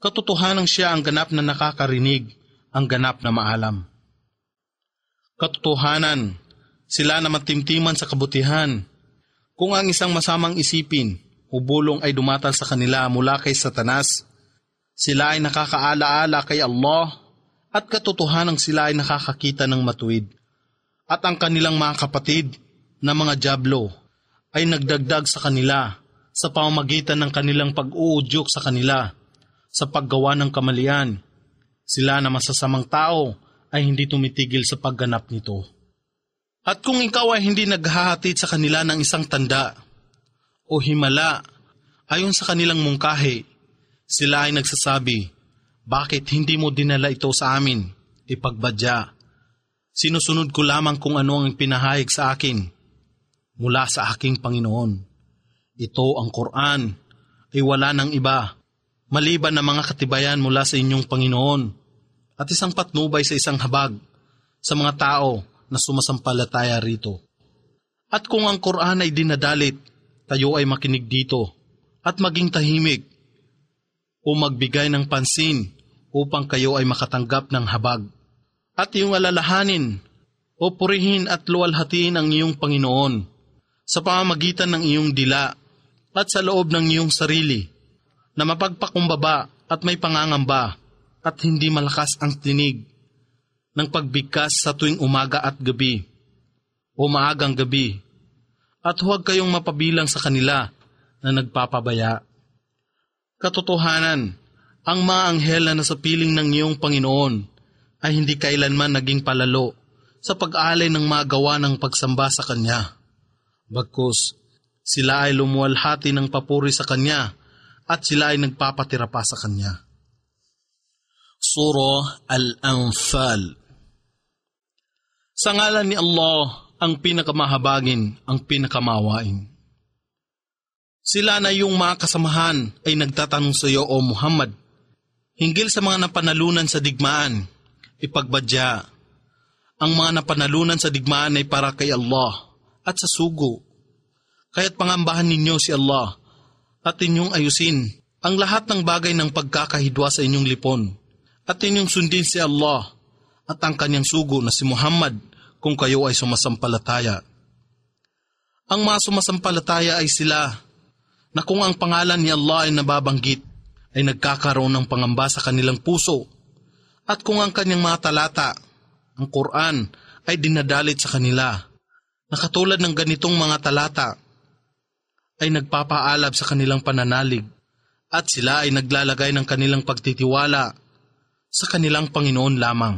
Katotohanan siya ang ganap na nakakarinig, ang ganap na maalam. Katotohanan, sila na matimtiman sa kabutihan. Kung ang isang masamang isipin o bulong ay dumatal sa kanila mula kay Satanas, sila ay nakakaalaala kay Allah at katotohanan sila ay nakakakita ng matuwid. At ang kanilang mga kapatid na mga dyablo ay nagdagdag sa kanila sa pamamagitan ng kanilang pag-uudyok sa kanila sa paggawa ng kamalian. Sila na masasamang tao ay hindi tumitigil sa pagganap nito. At kung ikaw ay hindi naghahatid sa kanila ng isang tanda o himala ayon sa kanilang mungkahi, sila ay nagsasabi, bakit hindi mo dinala ito sa amin? Ipagbadya. Sinusunod ko lamang kung ano ang pinahayag sa akin mula sa aking Panginoon. Ito ang Quran ay wala ng iba maliban na mga katibayan mula sa inyong Panginoon at isang patnubay sa isang habag sa mga tao na sumasampalataya rito. At kung ang Quran ay dinadalit, tayo ay makinig dito at maging tahimik o magbigay ng pansin upang kayo ay makatanggap ng habag. At iyong alalahanin o purihin at luwalhatiin ang iyong Panginoon sa pamamagitan ng iyong dila at sa loob ng iyong sarili na mapagpakumbaba at may pangangamba at hindi malakas ang tinig ng pagbigkas sa tuwing umaga at gabi o maagang gabi, at huwag kayong mapabilang sa kanila na nagpapabaya. Katotohanan, ang mga anghel na nasa piling ng iyong Panginoon ay hindi kailanman naging palalo sa pag-alay ng mga gawa ng pagsamba sa Kanya. Bagkus, sila ay lumuwalhati ng papuri sa Kanya at sila ay nagpapatira pa sa Kanya. Surah Al-Anfal. Sa ngalan ni Allah, ang pinakamahabagin, ang pinakamawain. Sila na yung mga kasamahan ay nagtatanong sa iyo, O Muhammad, hinggil sa mga napanalunan sa digmaan, ipagbadya. Ang mga napanalunan sa digmaan ay para kay Allah at sa sugo. Kaya't pangambahan ninyo si Allah at inyong ayusin ang lahat ng bagay ng pagkakahidwa sa inyong lipon at inyong sundin si Allah at ang kanyang sugo na si Muhammad kung kayo ay sumasampalataya. Ang mga sumasampalataya ay sila na kung ang pangalan ni Allah ay nababanggit, ay nagkakaroon ng pangamba sa kanilang puso, at kung ang kanyang mga talata, ang Quran, ay dinadalit sa kanila, na katulad ng ganitong mga talata, ay nagpapaalab sa kanilang pananalig, at sila ay naglalagay ng kanilang pagtitiwala sa kanilang Panginoon lamang.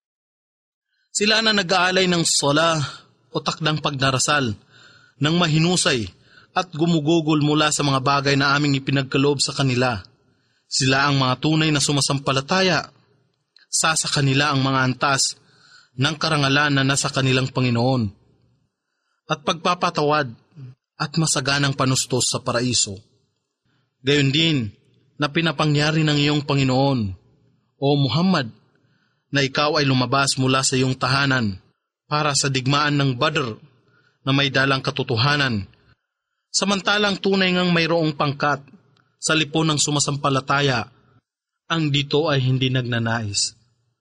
Sila na nag-aalay ng sala o takdang pagdarasal ng mahinusay at gumugugol mula sa mga bagay na aming ipinagkaloob sa kanila. Sila ang mga tunay na sumasampalataya. Sa kanila ang mga antas ng karangalan na nasa kanilang Panginoon at pagpapatawad at masaganang panustos sa paraiso. Gayon din na pinapangyari ng iyong Panginoon, O Muhammad, na ikaw ay lumabas mula sa iyong tahanan para sa digmaan ng Badr na may dalang katotohanan, samantalang tunay ngang mayroong pangkat sa lipon ng sumasampalataya, ang dito ay hindi nagnanais.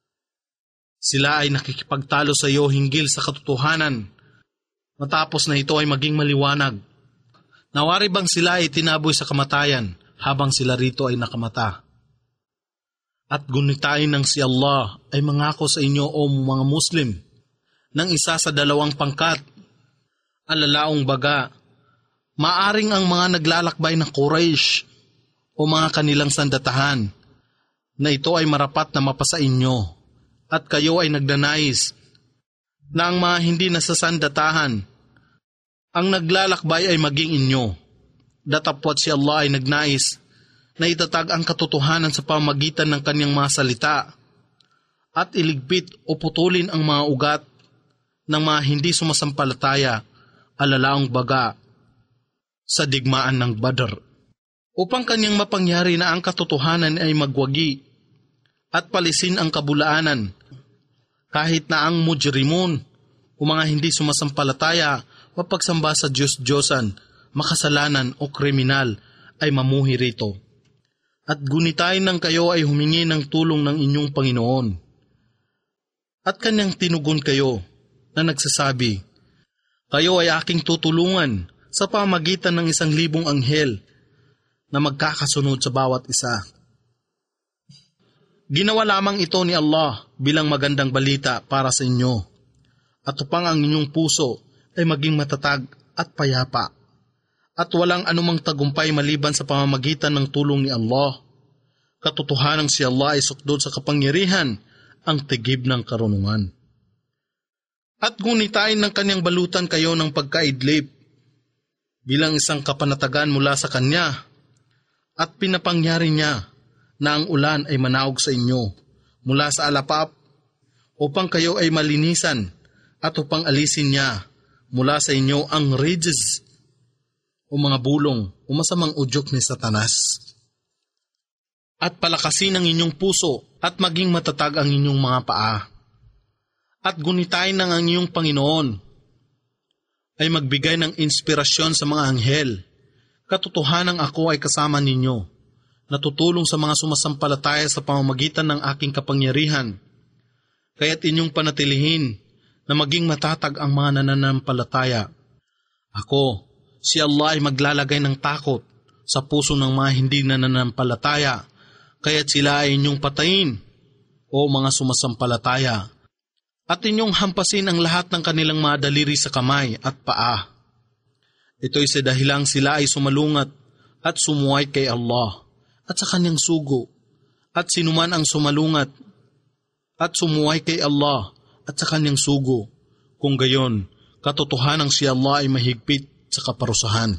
Sila ay nakikipagtalo sa iyo hinggil sa katotohanan, matapos na ito ay maging maliwanag. Nawari bang sila ay tinaboy sa kamatayan habang sila rito ay nakamata? At gunitain ng si Allah ay mangako sa inyo o mga Muslim ng isa sa dalawang pangkat, alalaong baga, maaring ang mga naglalakbay ng Quraysh o mga kanilang sandatahan na ito ay marapat na mapasa inyo at kayo ay nagdanais na ang mga hindi nasasandatahan ang naglalakbay ay maging inyo. Datapwat si Allah ay nagnais na itatag ang katotohanan sa pamagitan ng kanyang mga salita at iligpit o putulin ang mga ugat ng mga hindi sumasampalataya, alalaong baga, sa digmaan ng Badr, upang kanyang mapangyari na ang katotohanan ay magwagi at palisin ang kabulaanan, kahit na ang mujrimun o mga hindi sumasampalataya mapagsamba sa Diyos-Diyosan, makasalanan o kriminal ay mamuhi rito. At gunitain ng kayo ay humingi ng tulong ng inyong Panginoon. At kanyang tinugon kayo na nagsasabi, kayo ay aking tutulungan sa pamagitan ng 1,000 anghel na magkakasunod sa bawat isa. Ginawa lamang ito ni Allah bilang magandang balita para sa inyo, at upang ang inyong puso ay maging matatag at payapa, at walang anumang tagumpay maliban sa pamamagitan ng tulong ni Allah. Katotohanan si Allah ay sukdod sa kapangyarihan, ang tigib ng karunungan. At gunitain ng kanyang balutan kayo ng pagkaidlip bilang isang kapanatagan mula sa kanya, at pinapangyari niya na ang ulan ay manaog sa inyo mula sa alapap upang kayo ay malinisan, at upang alisin niya mula sa inyo ang ridges o mga bulong o masamang udyok ni Satanas. At palakasin ang inyong puso at maging matatag ang inyong mga paa. At gunitain ng ang inyong Panginoon ay magbigay ng inspirasyon sa mga anghel. Katotohanan ako ay kasama ninyo, natutulong sa mga sumasampalataya sa pamamagitan ng aking kapangyarihan. Kaya't inyong panatilihin na maging matatag ang mga nananampalataya. Ako, si Allah ay maglalagay ng takot sa puso ng mga hindi nananampalataya, kaya't sila ay inyong patayin, o mga sumasampalataya, at inyong hampasin ang lahat ng kanilang mga daliri sa kamay at paa. Ito'y sa dahilang sila ay sumalungat at sumuway kay Allah at sa kanyang sugo, at sinuman ang sumalungat at sumuway kay Allah at sa kanyang sugo, kung gayon, katotohanang si Allah ay mahigpit sa kaparusahan.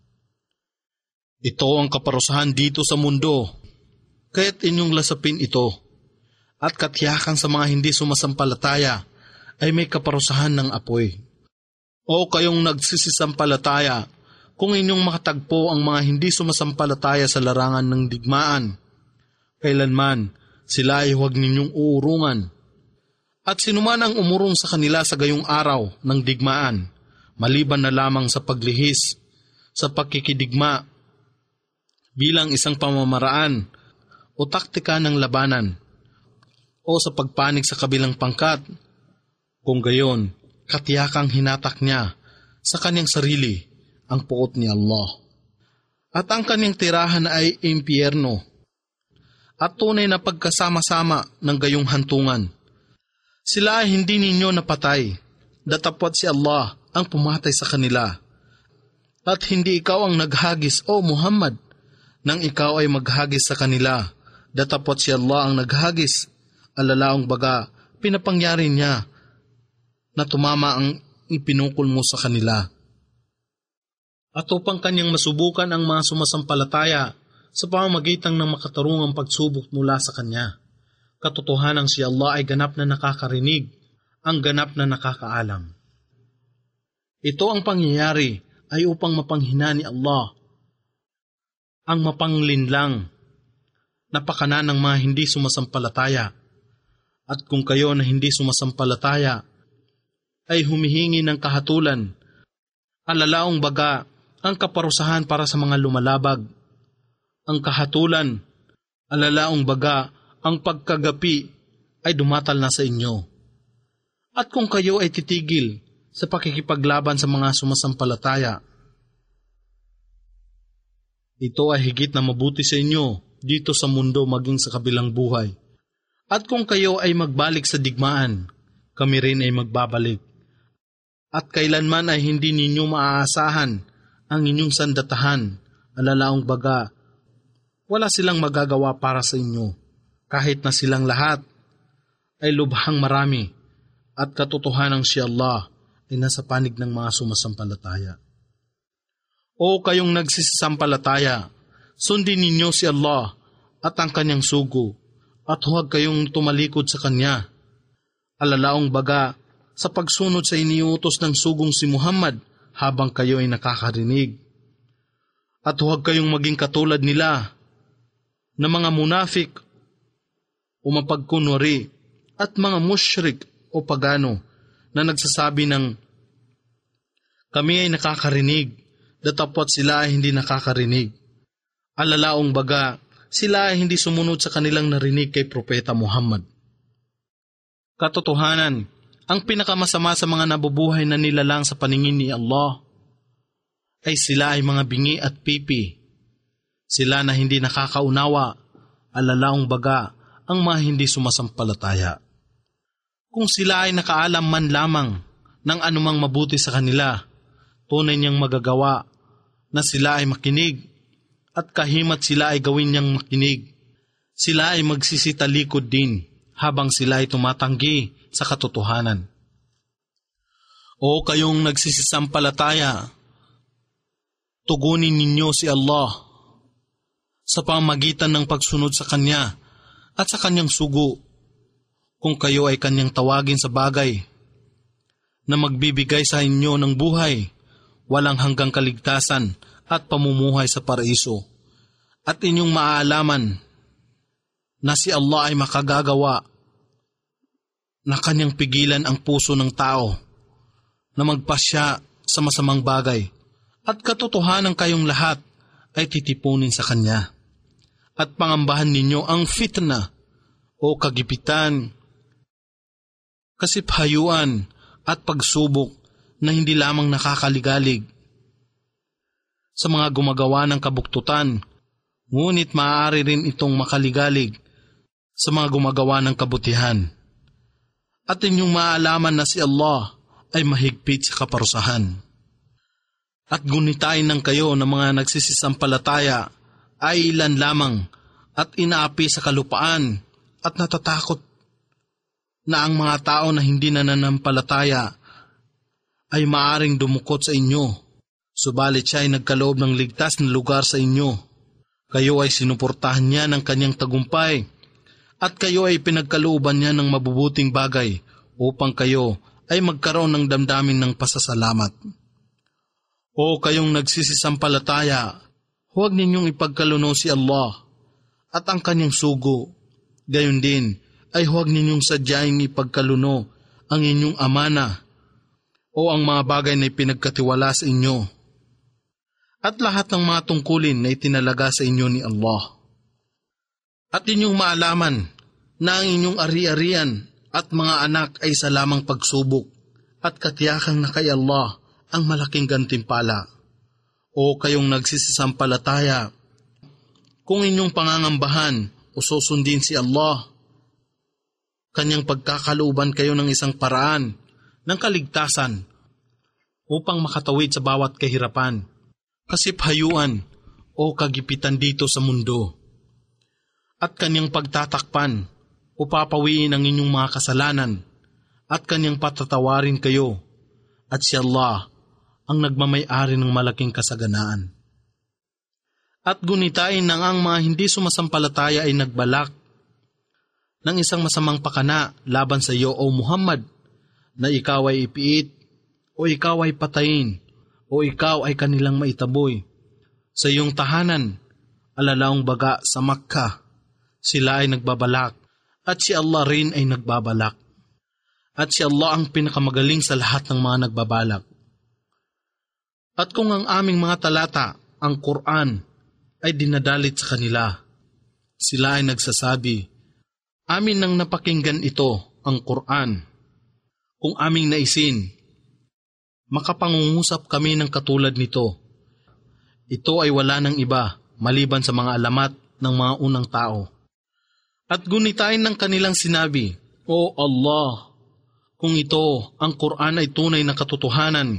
Ito ang kaparusahan dito sa mundo, kaya't inyong lasapin ito, at katiyakan sa mga hindi sumasampalataya ay may kaparusahan ng apoy. O kayong nagsisisampalataya, kung inyong makatagpo ang mga hindi sumasampalataya sa larangan ng digmaan, kailanman sila ay huwag ninyong uurungan. At sinuman ang umurong sa kanila sa gayong araw ng digmaan, maliban na lamang sa paglihis, sa pagkikidigma, bilang isang pamamaraan o taktika ng labanan, o sa pagpanig sa kabilang pangkat, kung gayon, katiyakang hinatak niya sa kanyang sarili ang puot ni Allah. At ang kanyang tirahan ay impyerno, at tunay na pagkasama-sama ng gayong hantungan. Sila ay hindi ninyo napatay, datapwat si Allah ang pumatay sa kanila. At hindi ikaw ang naghagis, O Muhammad, nang ikaw ay maghagis sa kanila, datapwat si Allah ang naghagis. Alalaong baga, pinapangyari niya na tumama ang ipinukol mo sa kanila. At upang kanyang masubukan ang mga sumasampalataya sa pamamagitan ng makatarungang pagsubok mula sa kanya. Katotohanang si Allah ay ganap na nakakarinig, ang ganap na nakakaalam. Ito ang pangyayari ay upang mapanghina ni Allah ang mapanglinlang na pakanan ng mga hindi sumasampalataya. At kung kayo na hindi sumasampalataya ay humihingi ng kahatulan, alalaong baga ang kaparusahan para sa mga lumalabag, ang kahatulan, alalaong baga ang pagkagapi ay dumatal na sa inyo. At kung kayo ay titigil sa pakikipaglaban sa mga sumasampalataya, ito ay higit na mabuti sa inyo dito sa mundo maging sa kabilang buhay. At kung kayo ay magbalik sa digmaan, kami rin ay magbabalik. At kailanman ay hindi ninyo maaasahan ang inyong sandatahan, alalaong baga, wala silang magagawa para sa inyo, kahit na silang lahat ay lubhang marami, at katotohanang si Allah ay nasa panig ng mga sumasampalataya. O kayong nagsisisampalataya, sundin ninyo si Allah at ang kanyang sugo, at huwag kayong tumalikod sa kanya. Alalaong baga, sa pagsunod sa iniutos ng sugong si Muhammad habang kayo ay nakakarinig. At huwag kayong maging katulad nila na mga munafik o mapagkunwari at mga musyrik o pagano na nagsasabi ng kami ay nakakarinig, datapwat sila ay hindi nakakarinig. Alalaong baga, sila ay hindi sumunod sa kanilang narinig kay Propeta Muhammad. Katotohanan, ang pinakamasama sa mga nabubuhay na nilalang sa paningin ni Allah ay sila ay mga bingi at pipi. Sila na hindi nakakaunawa, alalaong baga ang mga hindi sumasampalataya. Kung sila ay nakaalam man lamang ng anumang mabuti sa kanila, tunay niyang magagawa na sila ay makinig at kahimat sila ay gawin niyang makinig. Sila ay magsisitalikod din habang sila ay tumatanggi sa katotohanan. O kayong nagsisisampalataya, tugunin ninyo si Allah sa pamamagitan ng pagsunod sa Kanya at sa Kanyang sugo. Kung kayo ay Kanyang tawagin sa bagay na magbibigay sa inyo ng buhay, walang hanggang kaligtasan at pamumuhay sa paraiso, at inyong maaalaman na si Allah ay makagagawa na Kanyang pigilan ang puso ng tao na magpasya sa masamang bagay, at katotohanan kayong lahat ay titipunin sa Kanya. At pangambahan ninyo ang fitna o kagipitan, kasiphayuan at pagsubok na hindi lamang nakakaligalig sa mga gumagawa ng kabuktutan, ngunit maaari rin itong makaligalig sa mga gumagawa ng kabutihan. At inyong maalaman na si Allah ay mahigpit sa kaparusahan. At gunitain ng kayo ng mga nagsisisampalataya ay ilan lamang at inaapi sa kalupaan, at natatakot na ang mga tao na hindi nananampalataya ay maaring dumukot sa inyo. Subalit siya ay nagkaloob ng ligtas na lugar sa inyo. Kayo ay sinuportahan niya ng Kanyang tagumpay, at kayo ay pinagkalooban niya ng mabubuting bagay upang kayo ay magkaroon ng damdamin ng pasasalamat. O kayong nagsisisampalataya, huwag ninyong ipagkaluno si Allah at ang Kanyang sugo. Gayon din ay huwag ninyong sadyaing ipagkaluno ang inyong amana o ang mga bagay na ipinagkatiwala sa inyo, at lahat ng mga tungkulin na itinalaga sa inyo ni Allah. At inyong maalaman na ang inyong ari-arian at mga anak ay sa lamang pagsubok, at katiyakang na kay Allah ang malaking gantimpala. O kayong nagsisisampalataya, kung inyong pangangambahan o susundin si Allah, Kanyang pagkakalooban kayo ng isang paraan ng kaligtasan upang makatawid sa bawat kahirapan, kasiphayuan o kagipitan dito sa mundo. At Kanyang pagtatakpan o papawiin ang inyong mga kasalanan, at Kanyang patatawarin kayo, at si Allah ang nagmamay-ari ng malaking kasaganaan. At gunitain ng ang mga hindi sumasampalataya ay nagbalak ng isang masamang pakana laban sa iyo, O Muhammad, na ikaw ay ipiit, o ikaw ay patayin, o ikaw ay kanilang maitaboy sa iyong tahanan, alalaong baga sa Makkah. Sila ay nagbabalak, at si Allah rin ay nagbabalak. At si Allah ang pinakamagaling sa lahat ng mga nagbabalak. At kung ang aming mga talata, ang Quran, ay dinadalit sa kanila, sila ay nagsasabi, amin nang napakinggan ito, ang Quran. Kung aming naisin, makapangungusap kami ng katulad nito. Ito ay wala ng iba, maliban sa mga alamat ng mga unang tao. At gunitain ng kanilang sinabi, O Allah, kung ito, ang Quran ay tunay na katotohanan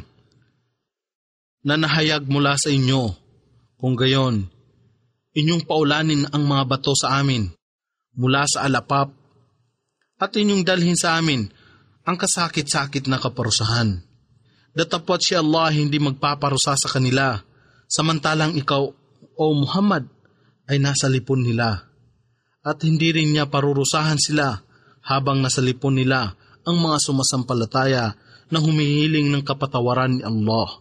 na nahayag mula sa inyo, kung gayon, inyong paulanin ang mga bato sa amin mula sa alapap, at inyong dalhin sa amin ang kasakit-sakit na kaparusahan. Datapwat si Allah hindi magpaparusa sa kanila, samantalang ikaw, O Muhammad, ay nasa lipon nila, at hindi rin niya parurusahan sila habang nasa lipon nila ang mga sumasampalataya na humihiling ng kapatawaran ni Allah.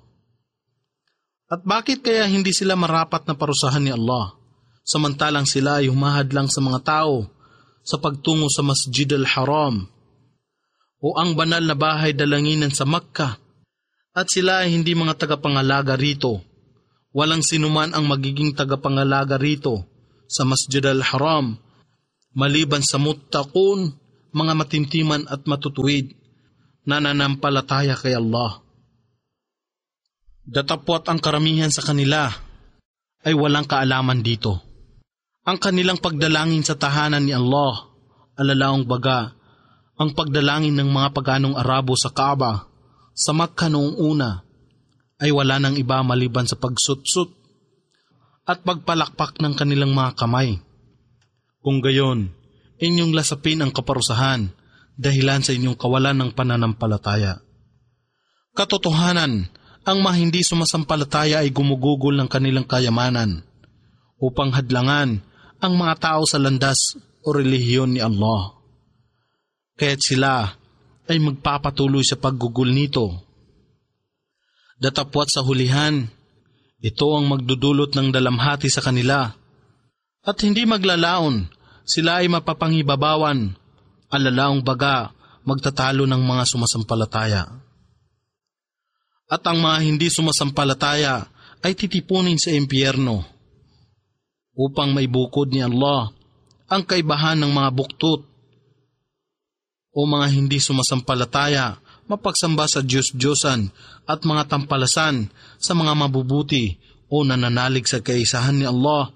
At bakit kaya hindi sila marapat na parusahan ni Allah, samantalang sila ay humahadlang sa mga tao sa pagtungo sa Masjid al-Haram o ang banal na bahay dalanginan sa Makkah, at sila ay hindi mga tagapangalaga rito. Walang sinuman ang magiging tagapangalaga rito sa Masjid al-Haram, maliban sa muttaqun, mga matintiman at matutuwid, na nanampalataya kay Allah. Datapwat ang karamihan sa kanila ay walang kaalaman dito. Ang kanilang pagdalangin sa tahanan ni Allah, alalaong baga, ang pagdalangin ng mga paganong Arabo sa Kaaba, sa Makkah noong una, ay wala nang iba maliban sa pagsutsut at pagpalakpak ng kanilang mga kamay. Kung gayon, inyong lasapin ang kaparusahan dahilan sa inyong kawalan ng pananampalataya. Katotohanan, ang mga hindi sumasampalataya ay gumugugol ng kanilang kayamanan upang hadlangan ang mga tao sa landas o relihiyon ni Allah. Kaya't sila ay magpapatuloy sa paggugol nito. Datapwat sa hulihan, ito ang magdudulot ng dalamhati sa kanila. At hindi maglalaon, sila ay mapapanghibabawan, alalaong baga magtatalo ng mga sumasampalataya. At ang mga hindi sumasampalataya ay titipunin sa impyerno upang maibukod ni Allah ang kaibahan ng mga buktot o mga hindi sumasampalataya mapagsamba sa Diyos-Diyosan at mga tampalasan sa mga mabubuti o nananalig sa kaisahan ni Allah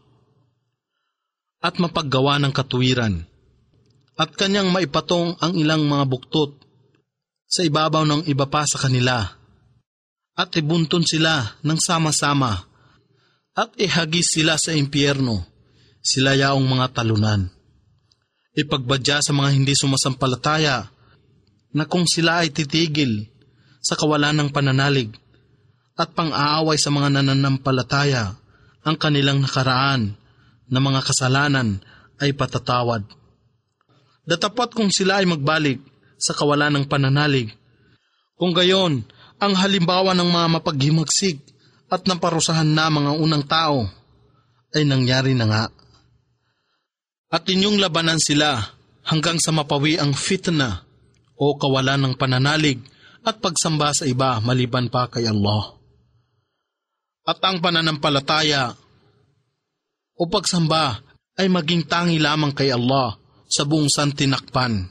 at mapaggawa ng katuwiran at kanyang maipatong ang ilang mga buktot sa ibabaw ng iba pa sa kanila at ibuntun sila ng sama-sama at ihagis sila sa impyerno, sila yaong mga talunan. Ipagbadya sa mga hindi sumasampalataya na kung sila ay titigil sa kawalan ng pananalig at pang-aaway sa mga nananampalataya, ang kanilang nakaraan na mga kasalanan ay patatawad. Datapwat kung sila ay magbalik sa kawalan ng pananalig, kung gayon, ang halimbawa ng mga mapaghimagsik at naparusahan na mga unang tao ay nangyari na nga. At inyong labanan sila hanggang sa mapawi ang fitna o kawalan ng pananalig at pagsamba sa iba maliban pa kay Allah. At ang pananampalataya o pagsamba ay maging tangi lamang kay Allah sa buong santinakpan.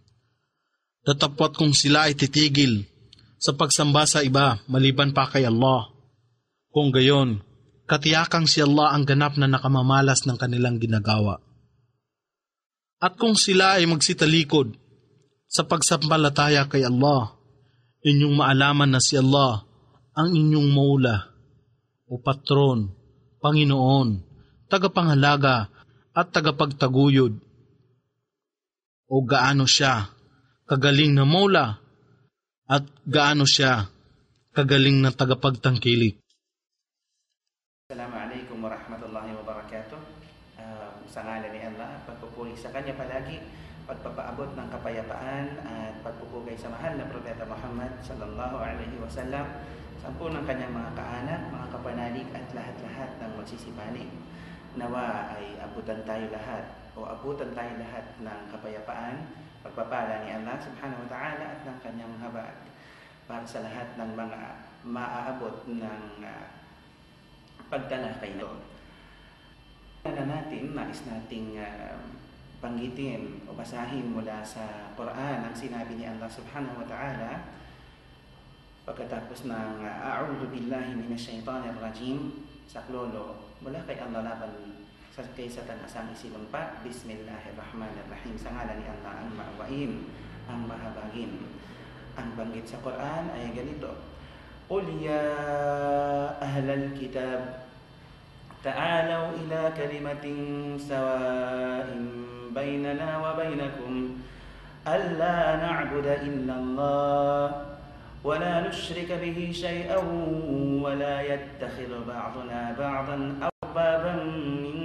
Datapwat kung sila ay titigil sa pagsamba sa iba maliban pa kay Allah. Kung gayon, katiyakang si Allah ang ganap na nakamamalas ng kanilang ginagawa. At kung sila ay magsitalikod sa pagsampalataya kay Allah, inyong maalaman na si Allah ang inyong maula o patron, Panginoon, tagapangalaga at tagapagtaguyod. O gaano siya kagaling na maula at gaano siya kagaling na tagapagtangkilik. Assalamualaikum warahmatullahi wabarakatuh. Sa ngalan ni Allah, pagpupuri sa Kanya palagi, pagpapaabot ng kapayapaan at pagpupugay sa mahal na Propeta Muhammad sallallahu alaihi wasallam, sampu ng kanyang mga kaanak, mga kapanalig at lahat-lahat ng magsisipanig. Nawa ay abutan tayo lahat ng kapayapaan, pagpapala ni Allah subhanahu wa ta'ala at ng kanyang habag para sa lahat ng mga maaabot ng pagtalakay na ito. Nais nating banggitin o basahin mula sa Quran ang sinabi ni Allah subhanahu wa ta'ala pagkatapos ng A'udhu billahi minasyaitanir rajim, saklolo mula kay Allah laban kay Satanas ang isilumpa. Bismillahirrahmanirrahim. Sa ngalan ni Allah ang maawain, ang mahabagin. Ang banggit sa Quran ay ganito: Qul ya ahlal kitab ta'alaw ila kalimatin sawa'in bainana wa bainakum alla na'budu illa Allah wa la nushrika bihi shay'an wa la yattakhidha ba'duna ba'dan arbaban min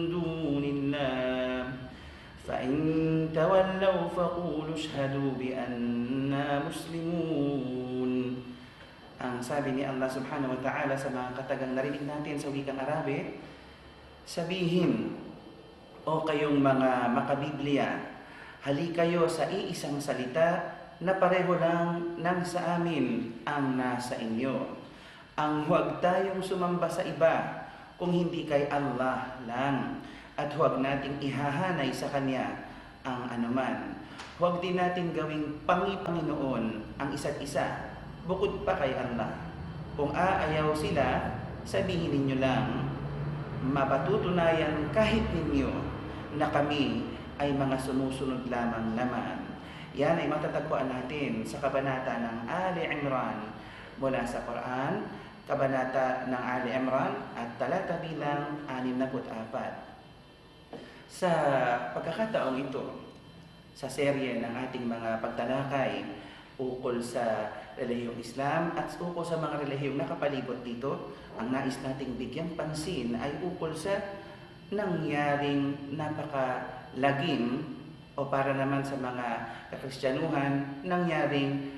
فإن تولوا فقولوا اشهدوا بأننا مسلمون. Ang sabi ni Allah subhanahu wa ta'ala sa mga katagang narinig natin sa wikang Arabe, sabihin, o kayong mga makabiblia, hali kayo sa iisang salita na pareho lang nang sa amin ang nasa inyo. Ang huwag tayong sumamba sa iba kung hindi kay Allah lang. at huwag nating ihahanay sa Kanya ang anuman. Huwag din natin gawing Panginoon ang isa't isa, bukod pa kay Allah. Kung aayaw sila, sabihin ninyo lang, mapatutunayan kahit ninyo na kami ay mga sumusunod lamang naman. Yan ay matatagpuan natin sa kabanata ng Ali Imran mula sa Quran, kabanata ng Ali Imran at talata bilang 64. Sa pagkakataong ito, sa serye ng ating mga pagtalakay ukol sa relihiyong Islam at ukol sa mga relihiyong nakapalibot dito, ang nais nating bigyang pansin ay ukol sa nangyaring napakalagim o para naman sa mga Kristyanuhan, nangyaring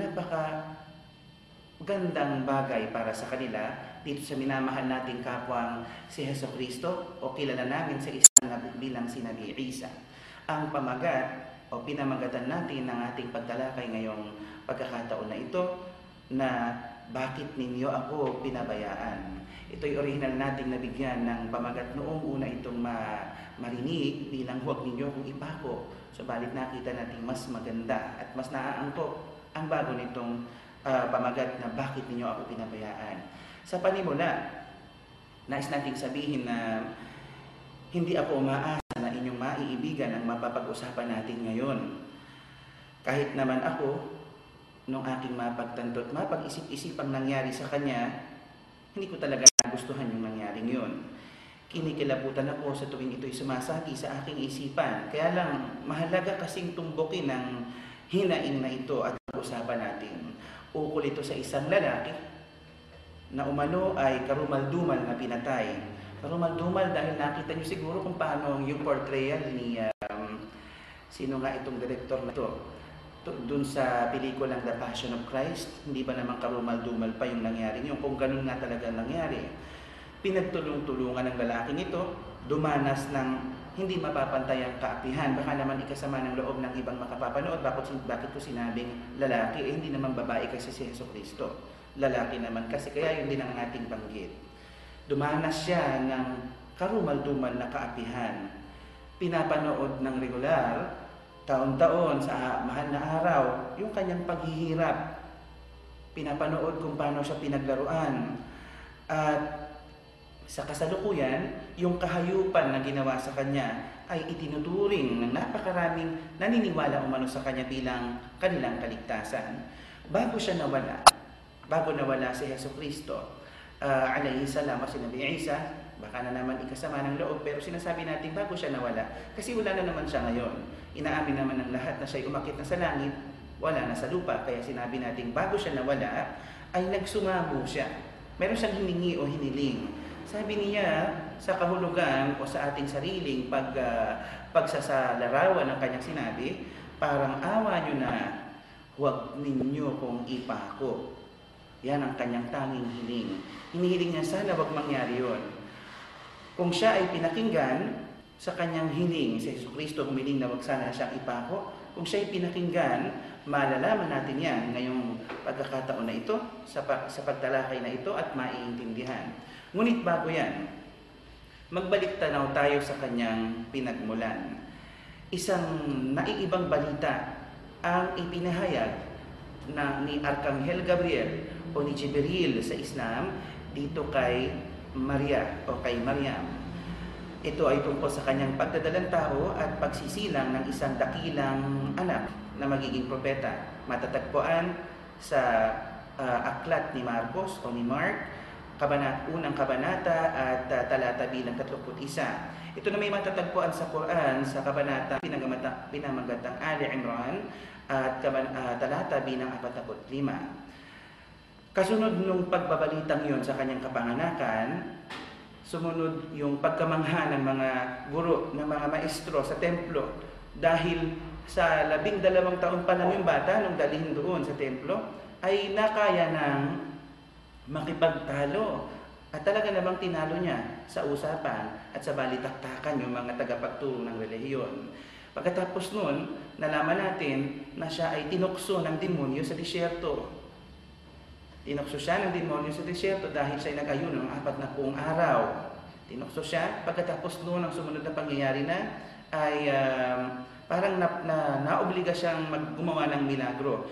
napakagandang bagay para sa kanila dito sa minamahal nating kapwang si Jesucristo o kilala namin sa Islam bilang si Nabi Isa. Ang pamagat o pinamagatan natin ng ating pagtalakay ngayong pagkakataon na ito na bakit ninyo ako pinabayaan. Ito'y original nating nabigyan ng pamagat noong una itong marinig bilang huwag ninyo akong ipako. Subalit nakita natin mas maganda at mas naaangkop ang bago nitong pamagat na bakit ninyo ako pinabayaan. Sa panimula, nais nating sabihin na hindi ako umaasa na inyong maiibigan ang mapapag-usapan natin ngayon. Kahit naman ako, nung aking mapagtanto at mapag-isip-isipang nangyari sa kanya, hindi ko talaga nagustuhan yung nangyaring yun. Kinikilabutan ako sa tuwing ito'y sumasagi sa aking isipan. Kaya lang, mahalaga kasing tumbukin ng hinaing na ito at pag-usapan natin. Ukol ito sa isang lalaki na umano ay karumal-dumal na pinatay. Karumal-dumal dahil nakita niyo siguro kung paano yung portrayal ni sino nga itong director na ito dun sa pelikulang The Passion of Christ. Hindi ba naman karumal-dumal pa yung nangyari yun? Kung ganun nga talaga nangyari, pinagtulong-tulungan ng lalaking ito, dumanas ng hindi mapapantayang kaapihan. Baka naman ikasama ng loob ng ibang makapapanood. Bakit ko sinabing lalaki? Hindi naman babae kasi si Jesucristo. Lalaki naman kasi, kaya yun din ang ating banggit. Dumanas siya ng karumal-dumal na kaapihan. Pinapanood ng regular, taon-taon sa mahal na araw, yung kanyang paghihirap. Pinapanood kung paano siya pinaglaruan. At sa kasalukuyan, yung kahayupan na ginawa sa kanya ay itinuturing ng napakaraming naniniwala umano sa kanya bilang kanilang kaligtasan. Bago nawala si Jesucristo, alayhi salam o si Nabi Isa, baka na naman ikasama ng loob, pero sinasabi natin bago siya nawala, kasi wala na naman siya ngayon. Inaamin naman ng lahat na siya'y umakit na sa langit, wala na sa lupa, kaya sinabi natin bago siya nawala, ay nagsumamo siya. Meron siyang hiningi o hiniling. Sabi niya sa kahulugan o sa ating sariling pagsasalarawan ng kanyang sinabi, parang awa nyo na, huwag ninyo kong ipako. Yan ang kanyang tanging hiling. Hinihiling niya sana wag mangyari yun. Kung siya ay pinakinggan sa kanyang hiling, si Jesucristo humiling na wag sana siyang ipako, kung siya ay pinakinggan, malalaman natin yan ngayong pagkakataon na ito, sa pagtalakay na ito at maiintindihan. Ngunit bago yan, magbalik tanaw tayo sa kanyang pinagmulan. Isang naiibang balita ang ipinahayag ni Arkanghel Gabriel o ni Jibril sa Islam dito kay Maria o kay Maryam. Ito ay tungkol sa kanyang pagdadalang tao at pagsisilang ng isang dakilang anak na magiging propeta. Matatagpuan sa aklat ni Marcos o ni Mark, unang kabanata at talata bilang 31. Ito na may matatagpuan sa Quran sa kabanata pinamagatang Ali Imran at talata bilang 45. Kasunod nung pagbabalitang yon sa kanyang kapanganakan, sumunod yung pagkamangha ng mga guro, ng mga maestro sa templo. Dahil sa 12 taon pa lang yung bata nung dalhin doon sa templo, ay nakaya ng makipagtalo. At talaga namang tinalo niya sa usapan at sa balitaktakan yung mga tagapagturo ng relihiyon. Pagkatapos nun, nalaman natin na siya ay tinukso ng demonyo sa disyerto. Tinukso siya ng demonyo sa disyerto dahil siya ay nag-ayuno ng 40 araw. Tinukso siya. Pagkatapos noon, ang sumunod na pangyayari na ay parang naobliga siyang gumawa ng milagro.